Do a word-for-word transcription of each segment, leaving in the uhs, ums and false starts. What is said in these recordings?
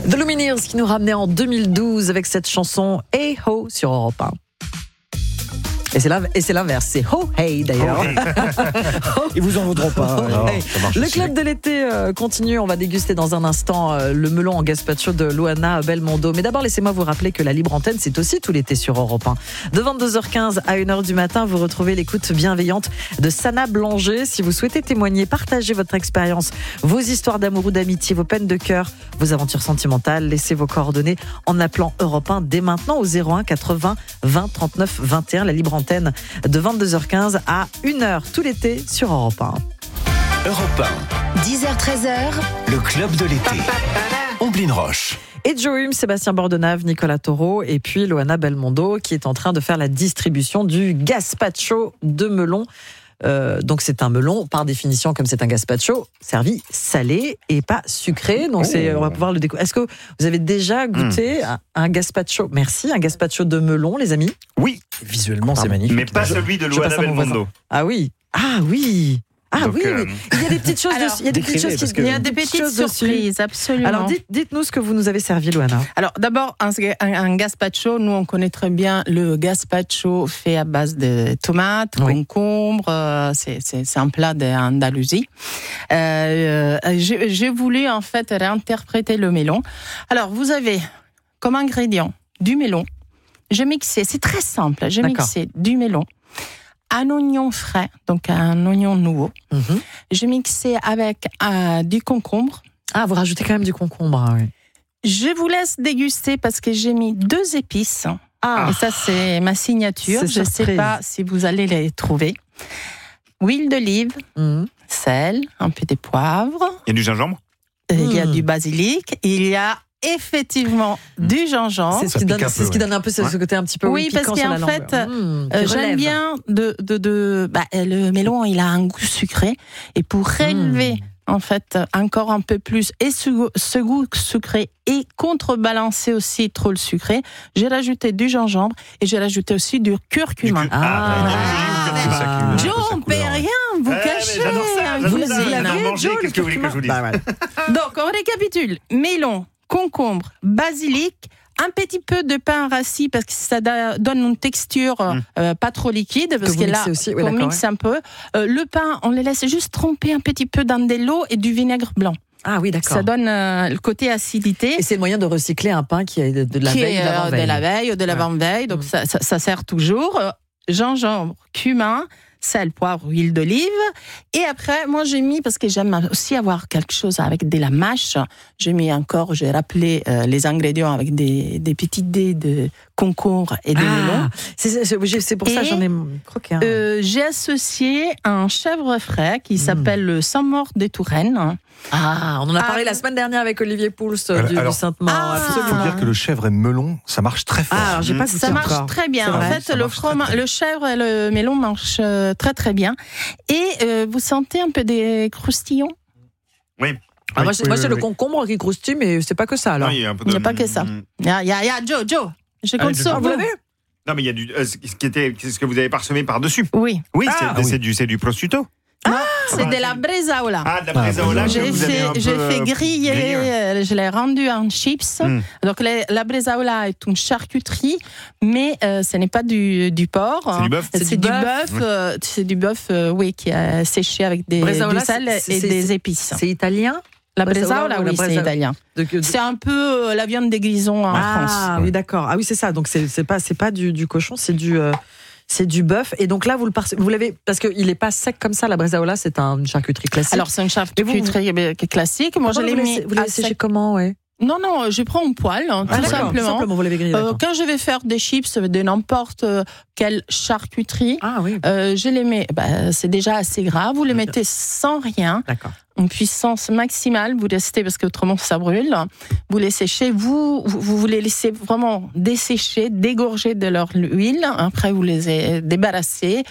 The Lumineers qui nous ramenait en deux mille douze avec cette chanson Hey Ho sur Europe un. Et c'est, et c'est l'inverse, c'est Ho Hey d'ailleurs. Oh, hey. Ils vous en voudront pas. Oh, hey. Le club de l'été euh, continue, on va déguster dans un instant euh, le melon en gazpacho de Luana Belmondo. Mais d'abord, laissez-moi vous rappeler que la libre antenne, c'est aussi tout l'été sur Europe un. De vingt-deux heures quinze à une heure du matin, vous retrouvez l'écoute bienveillante de Sana Blanger. Si vous souhaitez témoigner, partager votre expérience, vos histoires d'amour ou d'amitié, vos peines de cœur, vos aventures sentimentales, laissez vos coordonnées en appelant Europe un dès maintenant au zéro un quatre-vingts vingt trente-neuf vingt et un. La libre antenne de vingt-deux heures quinze à une heure tout l'été sur Europe un. Europe un. dix heures treize heures. Le club de l'été. Omblin Roche. Et Joe Hume, Sébastien Bordenave, Nicolas Taureau et puis Luana Belmondo qui est en train de faire la distribution du gazpacho de melon. Euh, donc c'est un melon, par définition, comme c'est un gazpacho, servi salé et pas sucré. Donc oh. c'est, on va pouvoir le découvrir. Est-ce que vous avez déjà goûté mmh. un, un gazpacho, merci, un gazpacho de melon, les amis? Oui, visuellement c'est magnifique. Mais pas celui de Luana Belmondo. Ah oui, ah oui. Ah Donc, oui, euh... il y a des petites choses, Alors, dessus. Il y a des petites choses, qui... que... il y a des petites surprises, absolument. Alors dites, dites-nous ce que vous nous avez servi, Luana. Alors d'abord un, un, un gazpacho, nous on connaît très bien le gazpacho fait à base de tomates, oui. concombres, euh, c'est, c'est, c'est un plat d'Andalousie. Euh, j'ai, j'ai voulu en fait réinterpréter le melon. Alors vous avez comme ingrédient du melon. J'ai mixé, c'est très simple. J'ai D'accord. mixé du melon. Un oignon frais, donc un oignon nouveau. Mm-hmm. J'ai mixé avec euh, du concombre. Ah, vous rajoutez quand même du concombre. Oui. Je vous laisse déguster parce que j'ai mis deux épices. Ah. Et ça, c'est ma signature. C'est Je ne sais pas si vous allez les trouver. Huile d'olive, mm. sel, un peu de poivre. Il y a du gingembre. Il mm. y a du basilic. Il y a effectivement mmh. du gingembre. C'est ce qui donne, peu, c'est ce qui donne un peu ce, ouais. ce côté un petit peu oui, piquant sur la langue. Oui, parce qu'en fait, mmh, euh, j'aime bien de, de, de bah, le melon, il a un goût sucré. Et pour relever, mmh. en fait, encore un peu plus, et ce, ce goût sucré, et contrebalancer aussi trop le sucré, j'ai rajouté du gingembre, et j'ai rajouté aussi du curcuma. Du cu- ah, ah, ah, ah, Joe, on ne paie rien, vous ouais, cachez. J'adore ça, j'adore vous ça. l'avez mangé, qu'est-ce que vous voulez que je vous dise? Donc, on récapitule. Melon, concombre, basilic, un petit peu de pain rassis parce que ça donne une texture mmh. euh, pas trop liquide parce que, que là aussi. Oui, on mixe ouais. un peu. Euh, le pain, on le laisse juste tremper un petit peu dans de l'eau et du vinaigre blanc. Ah oui, d'accord. Ça donne euh, le côté acidité. Et c'est le moyen de recycler un pain qui est de, de la qui veille, est, de l'avant-veille. De la veille, de l'avant-veille. Donc mmh. ça, ça, ça sert toujours. Euh, gingembre, cumin, sel, poivre, huile d'olive. Et après, moi, j'ai mis, parce que j'aime aussi avoir quelque chose avec de la mâche, j'ai mis encore, j'ai rappelé euh, les ingrédients avec des, des petites dés de concombre et de ah, melon. C'est, c'est, c'est pour ça que j'en ai croqué un. Euh, j'ai associé un chèvre frais qui mmh. s'appelle le Saint-Maur des Touraines. Ah, on en a parlé ah, la semaine dernière avec Olivier Pouls alors, du, du Sainte-Maure. Ah, il faut dire que le chèvre et le melon, ça marche très fort. Ah, alors, j'ai pas ça marche encore. Très bien. En fait, le, froma- le chèvre et le melon marchent très très bien. Et euh, vous sentez un peu des croustillons? Oui. Ah, oui, moi, c'est, oui, moi, oui, c'est oui. le concombre qui croustille, mais c'est pas que ça alors. Non, il n'y a, de... a pas que ça. Il y a, il y a, il y a Joe, Joe. Je compte sur vous. Non, mais il y a du. Euh, ce qui était, c'est ce que vous avez parsemé par-dessus. Oui. Oui, ah, c'est, oui. c'est, du, c'est du prosciutto. Non, c'est de la bresaola. Ah, de la bresaola. J'ai vous fait, avez j'ai peu, fait griller, griller ouais. je l'ai rendu en chips. Mm. Donc les, la bresaola est une charcuterie, mais euh, ce n'est pas du, du porc. C'est du bœuf. C'est, c'est du bœuf. Ouais. Euh, c'est du bœuf, euh, oui, qui est séché avec des, du sel et c'est, des épices. C'est italien? La bresaola, oui, c'est italien. De, de... C'est un peu euh, la viande des grisons en ah, France. Ah oui, d'accord. Ah oui, c'est ça. Donc c'est, c'est pas, c'est pas du, du cochon, c'est du. Euh... C'est du bœuf. Et donc là, vous le parce... vous l'avez parce qu'il n'est pas sec comme ça. La bresaola, c'est une charcuterie classique. Alors c'est une charcuterie vous... classique. Moi, je l'ai mis. Vous l'avez séché comment, ouais? Non, non, je prends une poêle, hein, ah, tout simplement. simplement vous l'avez grillé, euh, quand je vais faire des chips de n'importe quelle charcuterie, ah, oui. euh, je les mets. Bah, c'est déjà assez gras. Vous les mettez sans rien. D'accord. En puissance maximale, vous laissez parce que autrement ça brûle. Vous les séchez. Vous, vous, vous les laissez vraiment dessécher, dégorger de leur huile. Après, vous les débarrassez.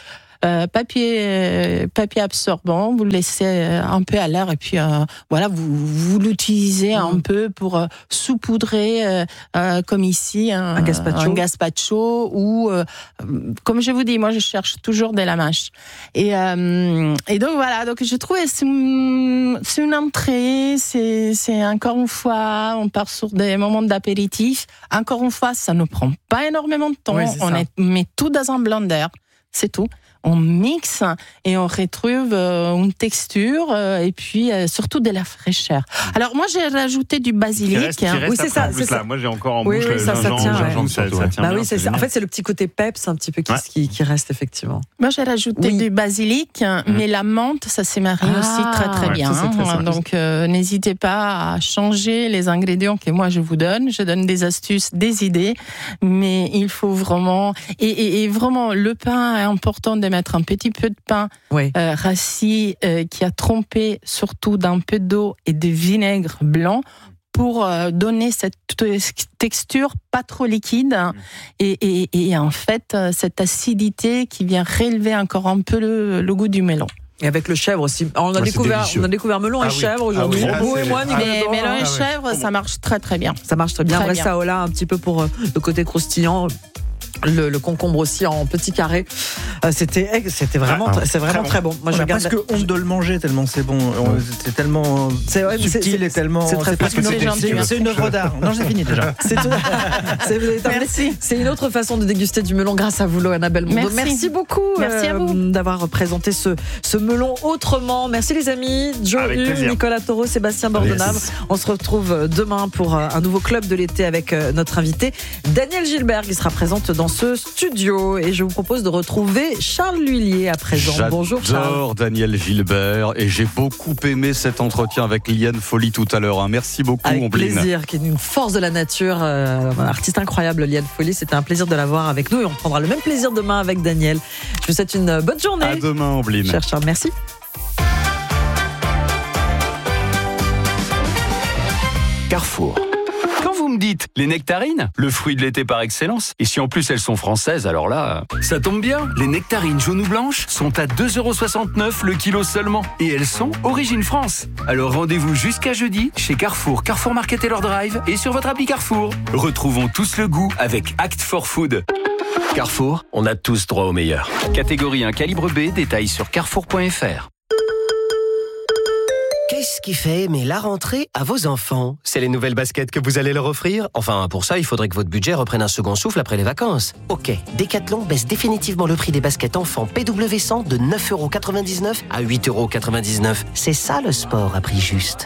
euh, papier, papier absorbant, vous le laissez un peu à l'air et puis euh, voilà, vous, vous l'utilisez mmh. un peu pour euh, saupoudrer, euh, euh, comme ici, un, un gazpacho, un gazpacho ou, euh, comme je vous dis, moi je cherche toujours de la mâche. Et, euh, et donc voilà, donc je trouve que c'est, c'est une entrée, c'est, c'est encore une fois, on part sur des moments d'apéritif. Encore une fois, ça ne prend pas énormément de temps. Oui, on est, met tout dans un blender, c'est tout. On mixe et on retrouve une texture et puis surtout de la fraîcheur. Alors moi j'ai rajouté du basilic. Qui reste, qui reste oui c'est ça, c'est ça. Moi j'ai encore en oui, bouche oui, le ça, gingembre, ça tient. gingembre, ça, ça tient bah bien, oui, c'est c'est ça. En fait c'est le petit côté peps un petit peu qui, ouais. qui, qui reste effectivement. Moi j'ai rajouté oui. du basilic, mmh. mais la menthe ça se marie ah, aussi très très ouais, bien. Ça, très Donc euh, n'hésitez pas à changer les ingrédients que moi je vous donne. Je donne des astuces, des idées, mais il faut vraiment et, et, et vraiment le pain est important de mettre un petit peu de pain. Oui. Euh, rassis euh, qui a trempé surtout d'un peu d'eau et de vinaigre blanc pour euh, donner cette t- texture pas trop liquide mmh. et, et, et en fait euh, cette acidité qui vient relever encore un peu le, le goût du melon. Et avec le chèvre aussi. Alors on a, ouais, découvert, on a découvert melon ah et oui. chèvre aujourd'hui. Ah oui. Vous et moi, ah, mais melon et chèvre, ah, ça marche très très bien. Ça marche très bien. Très Après ça, là, un petit peu pour le côté croustillant. Le, le concombre aussi en petits carrés. Euh, c'était, c'était vraiment, ah, c'est vraiment très bon. Très bon. Moi, j'ai presque la... honte de le manger tellement c'est bon. Ouais. C'est tellement c'est, ouais, subtil c'est, et tellement. C'est, très c'est, c'est, c'est, c'est une œuvre d'art. Non, j'ai fini déjà. C'est, tout... c'est, Merci. C'est une autre façon de déguster du melon grâce à vous, Loana Belmondo. Merci, Merci beaucoup. Merci à vous euh, d'avoir présenté ce, ce melon autrement. Merci les amis. Joe Hume, Nicolas Taureau, Sébastien Bordenave. Yes. On se retrouve demain pour un nouveau club de l'été avec notre invité Daniel Gilbert qui sera présente dans ce studio et je vous propose de retrouver Charles Lhuillier à présent. J'adore Bonjour Charles. J'adore Daniel Gilbert et j'ai beaucoup aimé cet entretien avec Liane Folly tout à l'heure. Merci beaucoup avec Ombline. Plaisir, qui est une force de la nature, euh, un artiste incroyable Liane Folly. C'était un plaisir de l'avoir avec nous et on prendra le même plaisir demain avec Daniel. Je vous souhaite une bonne journée. À demain Ombline. Cher Charles, merci. Carrefour. Vous me dites, les nectarines, le fruit de l'été par excellence. Et si en plus elles sont françaises, alors là, ça tombe bien. Les nectarines jaunes ou blanches sont à deux euros soixante-neuf le kilo seulement. Et elles sont origine France. Alors rendez-vous jusqu'à jeudi chez Carrefour, Carrefour Market et leur drive et sur votre appli Carrefour. Retrouvons tous le goût avec Act for Food. Carrefour, on a tous droit au meilleur. Catégorie un calibre B, détails sur carrefour point f r. Qu'est-ce qui fait aimer la rentrée à vos enfants ? C'est les nouvelles baskets que vous allez leur offrir ? Enfin, pour ça, il faudrait que votre budget reprenne un second souffle après les vacances. Ok, Decathlon baisse définitivement le prix des baskets enfants P W cent de neuf euros quatre-vingt-dix-neuf à huit euros quatre-vingt-dix-neuf. C'est ça le sport à prix juste.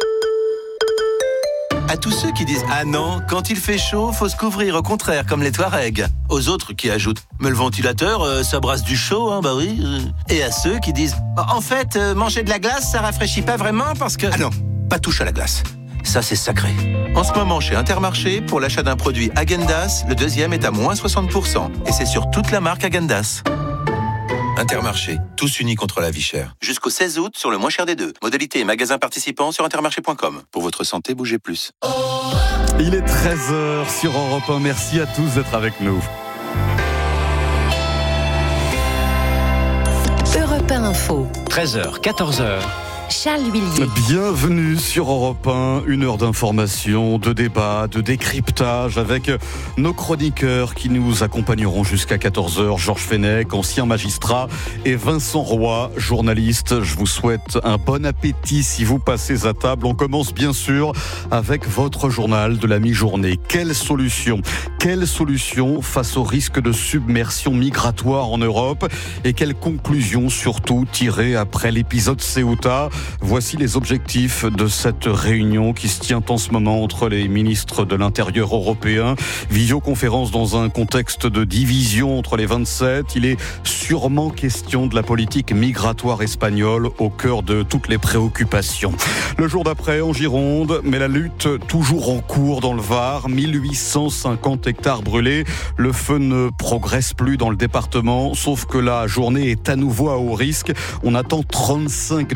À tous ceux qui disent « Ah non, quand il fait chaud, faut se couvrir, au contraire, comme les Touaregs ». Aux autres qui ajoutent « Mais le ventilateur, euh, ça brasse du chaud, hein, bah oui. » Et à ceux qui disent « En fait, euh, manger de la glace, ça rafraîchit pas vraiment parce que… » Ah non, pas touche à la glace. Ça, c'est sacré. En ce moment, chez Intermarché, pour l'achat d'un produit Häagen-Dazs, le deuxième est à moins soixante pour cent. Et c'est sur toute la marque Häagen-Dazs. Intermarché, tous unis contre la vie chère. Jusqu'au seize août, sur le moins cher des deux. Modalité et magasins participants sur intermarché point com. Pour votre santé, bougez plus. Il est treize heures sur Europe un. Merci à tous d'être avec nous. Europe un Info. treize heures, quatorze heures. Charles Lhuillier. Bienvenue sur Europe un, une heure d'information, de débat, de décryptage avec nos chroniqueurs qui nous accompagneront jusqu'à quatorze heures. Georges Fenech, ancien magistrat, et Vincent Roy, journaliste. Je vous souhaite un bon appétit si vous passez à table. On commence bien sûr avec votre journal de la mi-journée. Quelle solution ? Quelle solution face au risque de submersion migratoire en Europe ? Et quelles conclusions surtout tirées après l'épisode Ceuta ? Voici les objectifs de cette réunion qui se tient en ce moment entre les ministres de l'Intérieur européens. Visioconférence dans un contexte de division entre les vingt-sept. Il est sûrement question de la politique migratoire espagnole au cœur de toutes les préoccupations. Le jour d'après en Gironde, mais la lutte toujours en cours dans le Var. mille huit cent cinquante hectares brûlés. Le feu ne progresse plus dans le département, sauf que la journée est à nouveau à haut risque. On attend trente-cinq degrés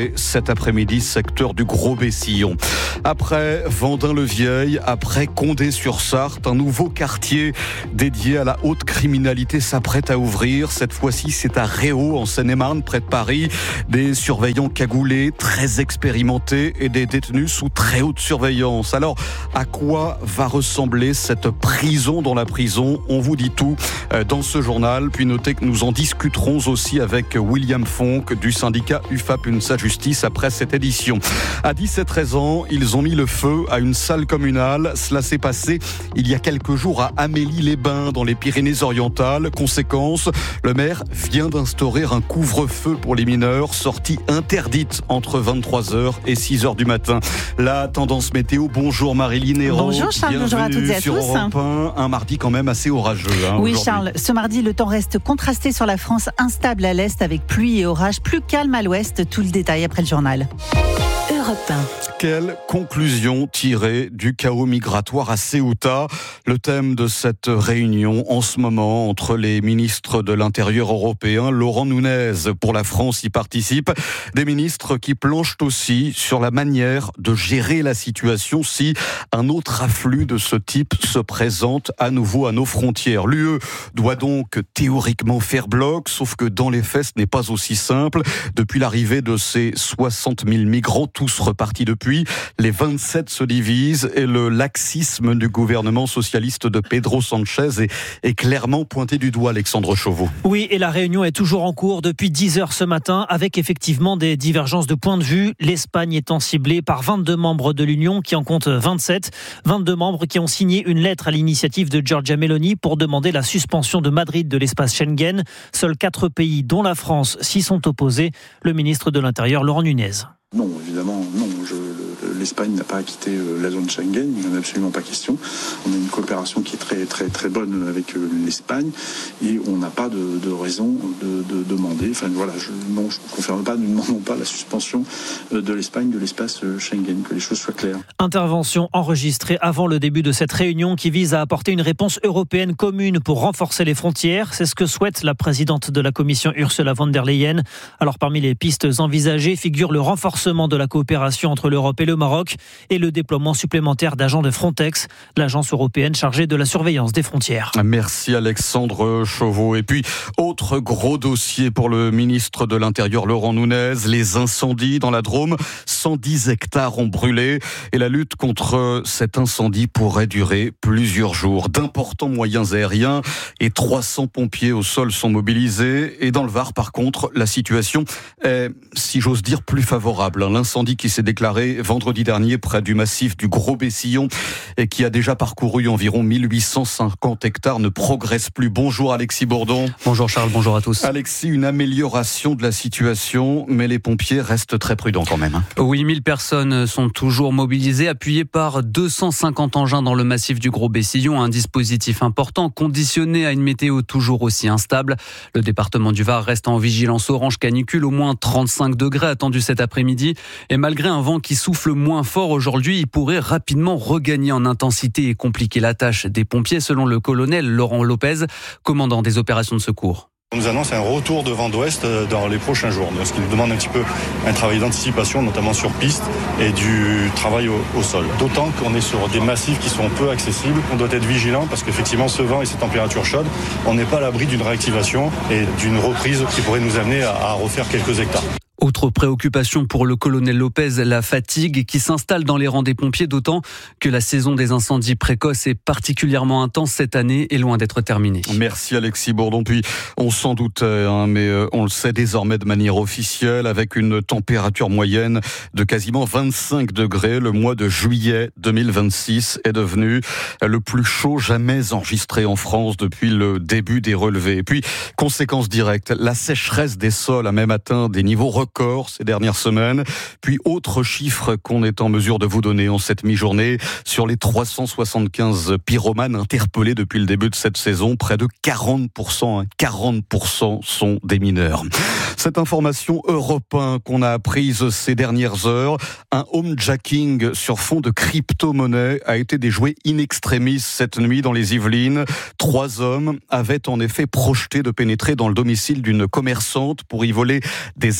brûlé cet après-midi, secteur du Gros-Bessillon. Après Vendin-le-Vieil, après Condé-sur-Sarthe, un nouveau quartier dédié à la haute criminalité s'apprête à ouvrir. Cette fois-ci, c'est à Réau, en Seine-et-Marne, près de Paris. Des surveillants cagoulés, très expérimentés et des détenus sous très haute surveillance. Alors, à quoi va ressembler cette prison dans la prison ? On vous dit tout dans ce journal. Puis notez que nous en discuterons aussi avec William Fonck du syndicat U F A P UNSA Justice après cette édition. À dix-sept treize ans, ils ont mis le feu à une salle communale. Cela s'est passé il y a quelques jours à Amélie-les-Bains dans les Pyrénées-Orientales. Conséquence, le maire vient d'instaurer un couvre-feu pour les mineurs, sortie interdite entre vingt-trois heures et six heures du matin. La tendance météo, bonjour Marilyn Hérault. Bonjour Charles, bonjour à toutes et à sur tous. Europe un, un mardi quand même assez orageux. Hein, oui aujourd'hui. Charles, ce mardi le temps reste contrasté sur la France, instable à l'est avec pluie et orage, plus calme à l'ouest. Tout le détail après le journal. Europe un. Quelle conclusion tirer du chaos migratoire à Ceuta ? Le thème de cette réunion en ce moment entre les ministres de l'Intérieur européens, Laurent Nunez pour la France y participe, des ministres qui planchent aussi sur la manière de gérer la situation si un autre afflux de ce type se présente à nouveau à nos frontières. L'U E doit donc théoriquement faire bloc, sauf que dans les faits, ce n'est pas aussi simple. Depuis l'arrivée de ces soixante mille migrants, tous repartis depuis, les vingt-sept se divisent et le laxisme du gouvernement socialiste de Pedro Sanchez est, est clairement pointé du doigt, Alexandre Chauveau. Oui, et la réunion est toujours en cours depuis dix heures ce matin, avec effectivement des divergences de points de vue. L'Espagne étant ciblée par vingt-deux membres de l'Union, qui en compte vingt-sept. vingt-deux membres qui ont signé une lettre à l'initiative de Giorgia Meloni pour demander la suspension de Madrid de l'espace Schengen. Seuls quatre pays, dont la France, s'y sont opposés. Le ministre de l'Intérieur, Laurent Nunez. Non, évidemment, non. Je, l'Espagne n'a pas quitté la zone Schengen, il n'y en a absolument pas question. On a une coopération qui est très très très bonne avec l'Espagne et on n'a pas de, de raison de, de demander. Enfin voilà, je, non, je ne confirme pas, nous ne demandons pas la suspension de l'Espagne de l'espace Schengen, que les choses soient claires. Intervention enregistrée avant le début de cette réunion qui vise à apporter une réponse européenne commune pour renforcer les frontières. C'est ce que souhaite la présidente de la Commission Ursula von der Leyen. Alors parmi les pistes envisagées figure le renforcement de la coopération entre l'Europe et le Maroc et le déploiement supplémentaire d'agents de Frontex, l'agence européenne chargée de la surveillance des frontières. Merci Alexandre Chauveau. Et puis, autre gros dossier pour le ministre de l'Intérieur Laurent Nunez, les incendies dans la Drôme. cent dix hectares ont brûlé et la lutte contre cet incendie pourrait durer plusieurs jours. D'importants moyens aériens et trois cents pompiers au sol sont mobilisés. Et dans le Var, par contre, la situation est, si j'ose dire, plus favorable. L'incendie qui s'est déclaré vendredi dernier près du massif du Gros-Bessillon et qui a déjà parcouru environ mille huit cent cinquante hectares ne progresse plus. Bonjour Alexis Bourdon. Bonjour Charles, bonjour à tous. Alexis, une amélioration de la situation, mais les pompiers restent très prudents quand même. Hein. Oui, mille personnes sont toujours mobilisées, appuyées par deux cent cinquante engins dans le massif du Gros-Bessillon, un dispositif important conditionné à une météo toujours aussi instable. Le département du Var reste en vigilance orange canicule, au moins trente-cinq degrés attendus cet après-midi. Et malgré un vent qui souffle moins fort aujourd'hui, il pourrait rapidement regagner en intensité et compliquer la tâche des pompiers, selon le colonel Laurent Lopez, commandant des opérations de secours. On nous annonce un retour de vent d'ouest dans les prochains jours, ce qui nous demande un petit peu un travail d'anticipation, notamment sur piste et du travail au, au sol. D'autant qu'on est sur des massifs qui sont peu accessibles. On doit être vigilant parce qu'effectivement, ce vent et ces températures chaudes, on n'est pas à l'abri d'une réactivation et d'une reprise qui pourrait nous amener à, à refaire quelques hectares. Autre préoccupation pour le colonel Lopez, la fatigue qui s'installe dans les rangs des pompiers, d'autant que la saison des incendies précoces est particulièrement intense cette année et loin d'être terminée. Merci Alexis Bourdon. Puis on s'en doutait, hein, mais on le sait désormais de manière officielle, avec une température moyenne de quasiment vingt-cinq degrés. Le mois de juillet deux mille vingt-six est devenu le plus chaud jamais enregistré en France depuis le début des relevés. Et puis, conséquence directe, la sécheresse des sols a même atteint des niveaux records ces dernières semaines. Puis autre chiffre qu'on est en mesure de vous donner en cette mi-journée, sur les trois cent soixante-quinze pyromanes interpellés depuis le début de cette saison, près de quarante pour cent, hein, quarante pour cent sont des mineurs. Cette information Europe un qu'on a apprise ces dernières heures, un homejacking sur fond de crypto-monnaie a été déjoué in extremis cette nuit dans les Yvelines. Trois hommes avaient en effet projeté de pénétrer dans le domicile d'une commerçante pour y voler des actifs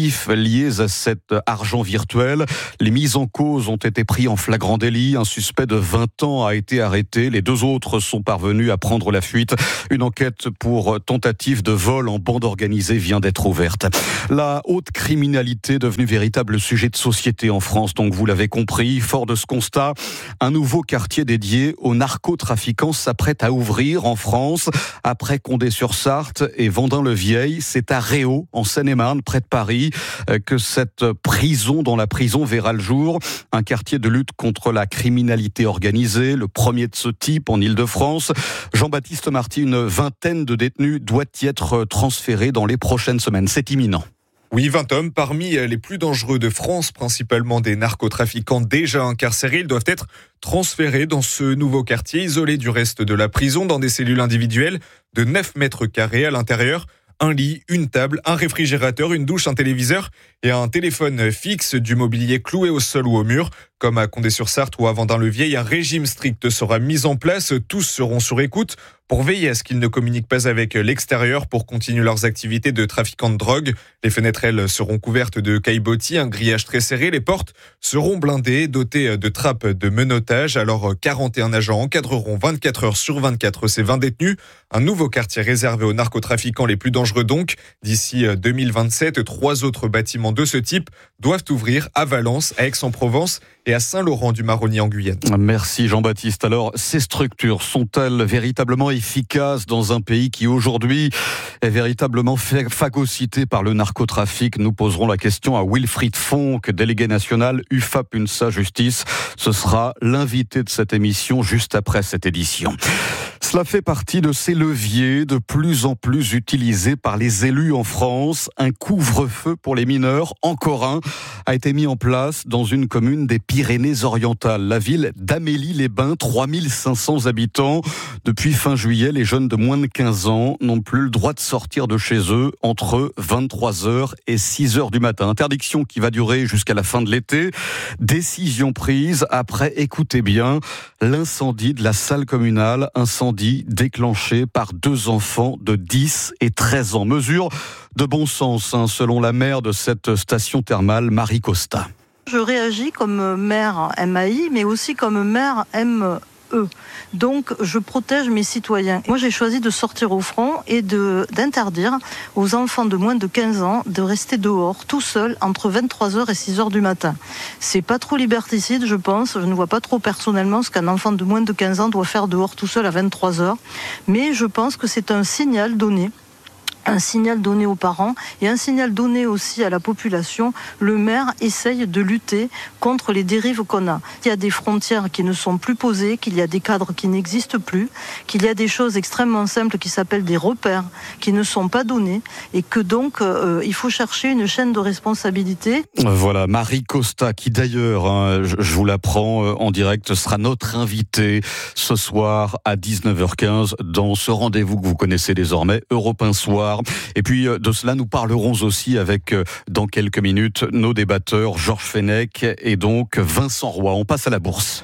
motifs liés à cet argent virtuel. Les mises en cause ont été pris en flagrant délit. Un suspect de vingt ans a été arrêté. Les deux autres sont parvenus à prendre la fuite. Une enquête pour tentative de vol en bande organisée vient d'être ouverte. La haute criminalité devenue véritable sujet de société en France, donc vous l'avez compris. Fort de ce constat, un nouveau quartier dédié aux narcotrafiquants s'apprête à ouvrir en France. Après Condé-sur-Sarthe et Vendin-le-Vieil, c'est à Réau, en Seine-et-Marne, près de Paris, que cette prison dans la prison verra le jour. Un quartier de lutte contre la criminalité organisée, le premier de ce type en Ile-de-France. Jean-Baptiste Marty, une vingtaine de détenus doit y être transféré dans les prochaines semaines. C'est imminent. Oui, vingt hommes parmi les plus dangereux de France, principalement des narcotrafiquants déjà incarcérés. Ils doivent être transférés dans ce nouveau quartier, isolé du reste de la prison, dans des cellules individuelles de neuf mètres carrés à l'intérieur. Un lit, une table, un réfrigérateur, une douche, un téléviseur et un téléphone fixe, du mobilier cloué au sol ou au mur. Comme à Condé-sur-Sarthe ou à Vendin-le-Vieil, un régime strict sera mis en place. Tous seront sur écoute pour veiller à ce qu'ils ne communiquent pas avec l'extérieur pour continuer leurs activités de trafiquants de drogue. Les fenêtres, elles, seront couvertes de caillebotis, un grillage très serré. Les portes seront blindées, dotées de trappes de menottage. Alors, quarante et un agents encadreront vingt-quatre heures sur vingt-quatre ces vingt détenus. Un nouveau quartier réservé aux narcotrafiquants les plus dangereux donc. D'ici deux mille vingt-sept, trois autres bâtiments de ce type doivent ouvrir à Valence, à Aix-en-Provence et à Saint-Laurent-du-Maroni en Guyane. Merci Jean-Baptiste. Alors, ces structures sont-elles véritablement efficaces dans un pays qui aujourd'hui est véritablement phagocyté par le narcotrafic? Nous poserons la question à Wilfried Fonck, délégué national U F A P UNSA Justice. Ce sera l'invité de cette émission juste après cette édition. Cela fait partie de ces leviers de plus en plus utilisés par les élus en France. Un couvre-feu pour les mineurs, encore un, a été mis en place dans une commune des Pyrénées-Orientales, la ville d'Amélie-les-Bains, trois mille cinq cents habitants. Depuis fin juillet, les jeunes de moins de quinze ans n'ont plus le droit de sortir de chez eux entre vingt-trois heures et six heures du matin. Interdiction qui va durer jusqu'à la fin de l'été. Décision prise après, écoutez bien, l'incendie de la salle communale, incendie déclenché par deux enfants de dix et treize ans. Mesure de bon sens, hein, selon la maire de cette station thermale, Marie Costa. Je réagis comme maire M A I, mais aussi comme maire M E. Donc, je protège mes citoyens. Moi, j'ai choisi de sortir au front et de, d'interdire aux enfants de moins de quinze ans de rester dehors, tout seuls, entre vingt-trois heures et six heures du matin. C'est pas trop liberticide, je pense. Je ne vois pas trop personnellement ce qu'un enfant de moins de quinze ans doit faire dehors tout seul à vingt-trois heures. Mais je pense que c'est un signal donné. Un signal donné aux parents et un signal donné aussi à la population. Le maire essaye de lutter contre les dérives qu'on a. Il y a des frontières qui ne sont plus posées, qu'il y a des cadres qui n'existent plus, qu'il y a des choses extrêmement simples qui s'appellent des repères qui ne sont pas donnés et que donc euh, il faut chercher une chaîne de responsabilité. Voilà, Marie Costa qui d'ailleurs, hein, je, je vous l'apprends euh, en direct, sera notre invitée ce soir à dix-neuf heures quinze dans ce rendez-vous que vous connaissez désormais, Europe un Soir. Et puis de cela, nous parlerons aussi avec, dans quelques minutes, nos débatteurs Georges Fenech et donc Vincent Roy. On passe à la bourse.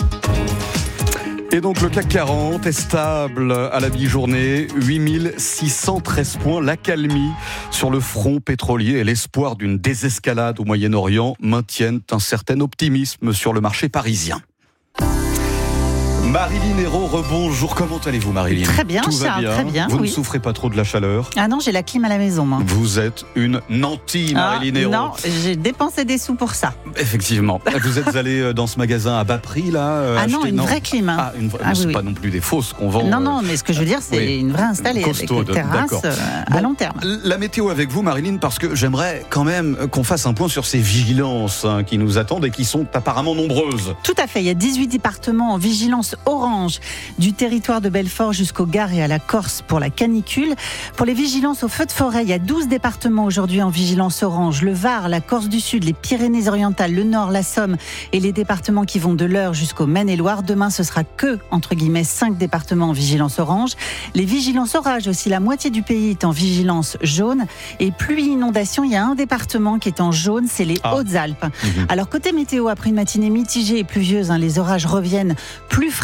Et donc le C A C quarante est stable à la mi-journée, huit mille six cent treize points. L'accalmie sur le front pétrolier et l'espoir d'une désescalade au Moyen-Orient maintiennent un certain optimisme sur le marché parisien. Marilyn Hérault, rebonjour. Comment allez-vous, Marilyn? Très bien, Tout Charles, va bien. très bien. Vous oui. ne souffrez pas trop de la chaleur? Ah non, j'ai la clim à la maison, moi. Vous êtes une nantie, Marilyn ah, Hérault. Non, j'ai dépensé des sous pour ça. Effectivement. Vous êtes allée dans ce magasin à bas prix, là? Ah non, une non. vraie clim. Hein. Ah, une vraie. Ah, c'est oui, pas oui. non plus des fausses qu'on vend. Non, non, mais ce que je veux dire, c'est oui. une vraie installée Costaude, avec une terrasse euh, bon, à long terme. La météo avec vous, Marilyn, parce que j'aimerais quand même qu'on fasse un point sur ces vigilances hein, qui nous attendent et qui sont apparemment nombreuses. Tout à fait. Il y a dix-huit départements en vigilance orange du territoire de Belfort jusqu'au Gard et à la Corse pour la canicule. Pour les vigilances aux feux de forêt, il y a douze départements aujourd'hui en vigilance orange. Le Var, la Corse du Sud, les Pyrénées-Orientales, le Nord, la Somme et les départements qui vont de l'Eure jusqu'au Maine-et-Loire. Demain, ce sera que, entre guillemets, cinq départements en vigilance orange. Les vigilances orage aussi, la moitié du pays est en vigilance jaune. Et pluie inondation, il y a un département qui est en jaune, c'est les ah. Hautes-Alpes. Mmh. Alors, côté météo, après une matinée mitigée et pluvieuse, hein, les orages reviennent plus fréquemment.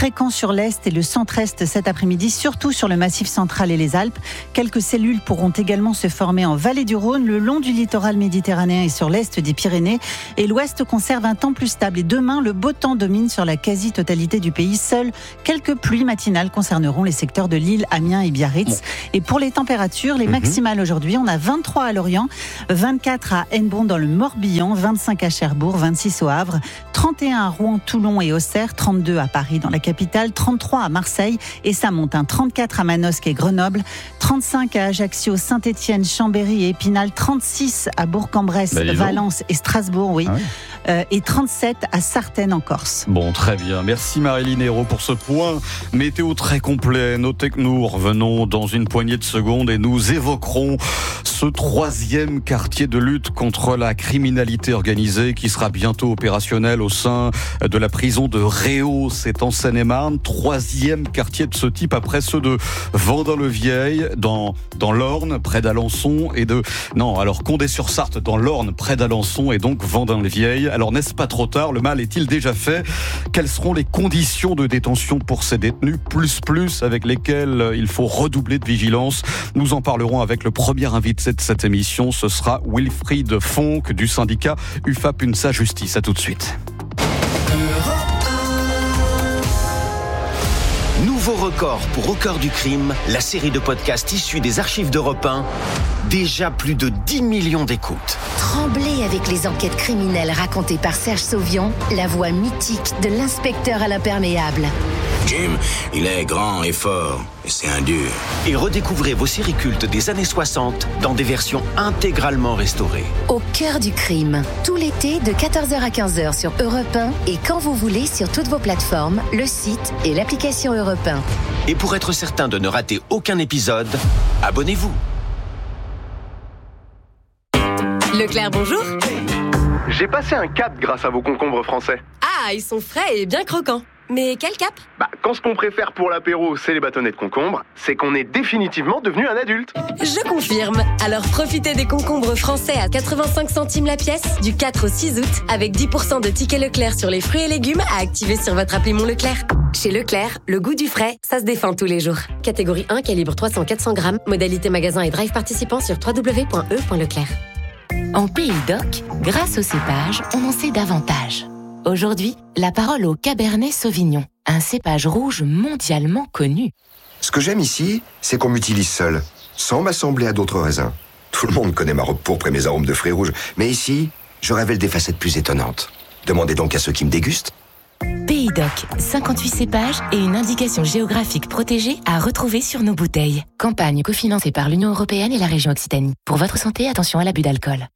fréquents sur l'Est et le centre-Est cet après-midi, surtout sur le Massif central et les Alpes. Quelques cellules pourront également se former en vallée du Rhône, le long du littoral méditerranéen et sur l'Est des Pyrénées. Et l'Ouest conserve un temps plus stable. Et demain, le beau temps domine sur la quasi-totalité du pays. Seules quelques pluies matinales concerneront les secteurs de Lille, Amiens et Biarritz. Bon. Et pour les températures, les maximales aujourd'hui, on a vingt-trois à Lorient, vingt-quatre à Hennebont dans le Morbihan, vingt-cinq à Cherbourg, vingt-six au Havre, trente et un à Rouen, Toulon et Auxerre, trente-deux à Paris dans la capitale, trente-trois à Marseille et ça monte, hein, trente-quatre à Manosque et Grenoble, trente-cinq à Ajaccio, Saint-Étienne, Chambéry et Épinal, trente-six à Bourg-en-Bresse, bah, Valence et Strasbourg, oui, ah oui. Euh, et trente-sept à Sartène en Corse. Bon, très bien. Merci Marilyn Hérault pour ce point météo très complet. Nos technos, revenons dans une poignée de secondes et nous évoquerons ce troisième quartier de lutte contre la criminalité organisée qui sera bientôt opérationnel au sein de la prison de Réau, c'est en Seine-et-Marne. Troisième quartier de ce type après ceux de Vendin-le-Vieil dans, dans l'Orne, près d'Alençon et de... Non, alors Condé-sur-Sarthe dans l'Orne, près d'Alençon et donc Vendin-le-Vieil. Alors n'est-ce pas trop tard? Le mal est-il déjà fait? Quelles seront les conditions de détention pour ces détenus plus plus avec lesquels il faut redoubler de vigilance? Nous en parlerons avec le premier invité de cette émission. Ce sera Wilfried Fonck du syndicat U F A P UNSA Justice. À tout de suite. Nouveau record pour Au cœur du crime, la série de podcasts issue des archives d'Europe un. Déjà plus de dix millions d'écoutes. Tremblez avec les enquêtes criminelles racontées par Serge Sauvion, la voix mythique de l'inspecteur à l'imperméable. Jim, il est grand et fort, et c'est un dur. Et redécouvrez vos séries cultes des années soixante dans des versions intégralement restaurées. Au cœur du crime, tout l'été de quatorze heures à quinze heures sur Europe un et quand vous voulez sur toutes vos plateformes, le site et l'application Europe un. Et pour être certain de ne rater aucun épisode, abonnez-vous. Leclerc, bonjour. J'ai passé un cap grâce à vos concombres français. Ah, ils sont frais et bien croquants. Mais quel cap? Bah, quand ce qu'on préfère pour l'apéro, c'est les bâtonnets de concombre, c'est qu'on est définitivement devenu un adulte. Je confirme. Alors profitez des concombres français à quatre-vingt-cinq centimes la pièce du quatre au six août avec dix pour cent de tickets Leclerc sur les fruits et légumes à activer sur votre appli Mon Leclerc. Chez Leclerc, le goût du frais, ça se défend tous les jours. Catégorie un, calibre trois cents à quatre cents grammes. Modalité magasin et drive participant sur w w w point e point leclerc. En Pays d'Oc, grâce au cépage, on en sait davantage. Aujourd'hui, la parole au Cabernet Sauvignon, un cépage rouge mondialement connu. Ce que j'aime ici, c'est qu'on m'utilise seul, sans m'assembler à d'autres raisins. Tout le monde connaît ma robe pourpre et mes arômes de fruits rouges, mais ici, je révèle des facettes plus étonnantes. Demandez donc à ceux qui me dégustent. Pays d'Oc, cinquante-huit cépages et une indication géographique protégée à retrouver sur nos bouteilles. Campagne cofinancée par l'Union européenne et la région Occitanie. Pour votre santé, attention à l'abus d'alcool.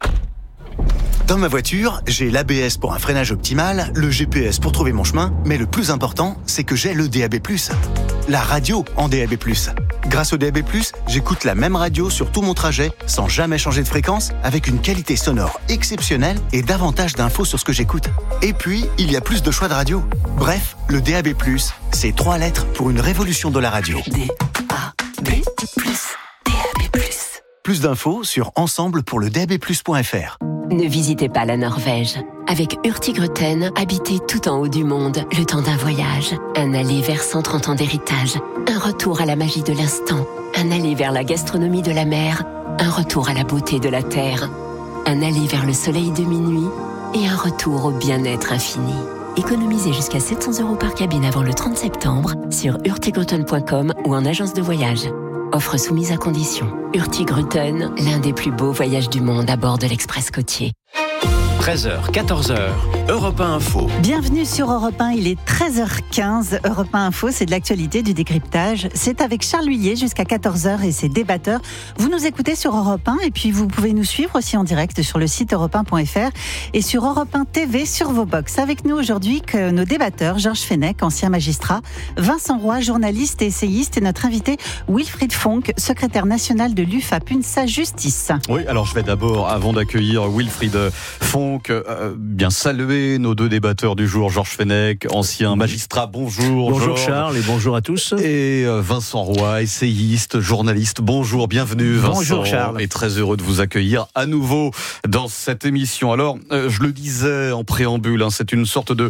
Dans ma voiture, j'ai l'A B S pour un freinage optimal, le G P S pour trouver mon chemin, mais le plus important, c'est que j'ai le D A B plus. La radio en D A B plus. Grâce au D A B plus, j'écoute la même radio sur tout mon trajet, sans jamais changer de fréquence, avec une qualité sonore exceptionnelle et davantage d'infos sur ce que j'écoute. Et puis, il y a plus de choix de radio. Bref, le D A B plus, c'est trois lettres pour une révolution de la radio. D A B plus, D A B plus. Plus d'infos sur ensemble pour le d a b plus point f r. Ne visitez pas la Norvège. Avec Hurtigruten, habitez tout en haut du monde, le temps d'un voyage. Un aller vers cent trente ans d'héritage. Un retour à la magie de l'instant. Un aller vers la gastronomie de la mer. Un retour à la beauté de la terre. Un aller vers le soleil de minuit. Et un retour au bien-être infini. Économisez jusqu'à sept cents euros par cabine avant le trente septembre sur hurtigruten point com ou en agence de voyage. Offre soumise à condition. Hurtigruten, l'un des plus beaux voyages du monde à bord de l'Express côtier. treize heures, quatorze heures, Europe un Info. Bienvenue sur Europe un, il est treize heures quinze. Europe un Info, c'est de l'actualité, du décryptage. C'est avec Charles Huillier jusqu'à quatorze heures et ses débatteurs. Vous nous écoutez sur Europe un et puis vous pouvez nous suivre aussi en direct sur le site europe un point f r et sur Europe un T V sur vos box. Avec nous aujourd'hui que nos débatteurs, Georges Fenech, ancien magistrat, Vincent Roy, journaliste et essayiste, et notre invité Wilfried Fonck, secrétaire national de l'U F A P UNSA Justice. Oui, alors je vais d'abord, avant d'accueillir Wilfried Fonck, Euh, bien saluer nos deux débatteurs du jour, Georges Fenech, ancien magistrat, bonjour. Bonjour Georges. Charles et bonjour à tous. Et euh, Vincent Roy, essayiste, journaliste, bonjour, bienvenue Vincent. Bonjour Charles. Et très heureux de vous accueillir à nouveau dans cette émission. Alors, euh, je le disais en préambule, hein, c'est une sorte de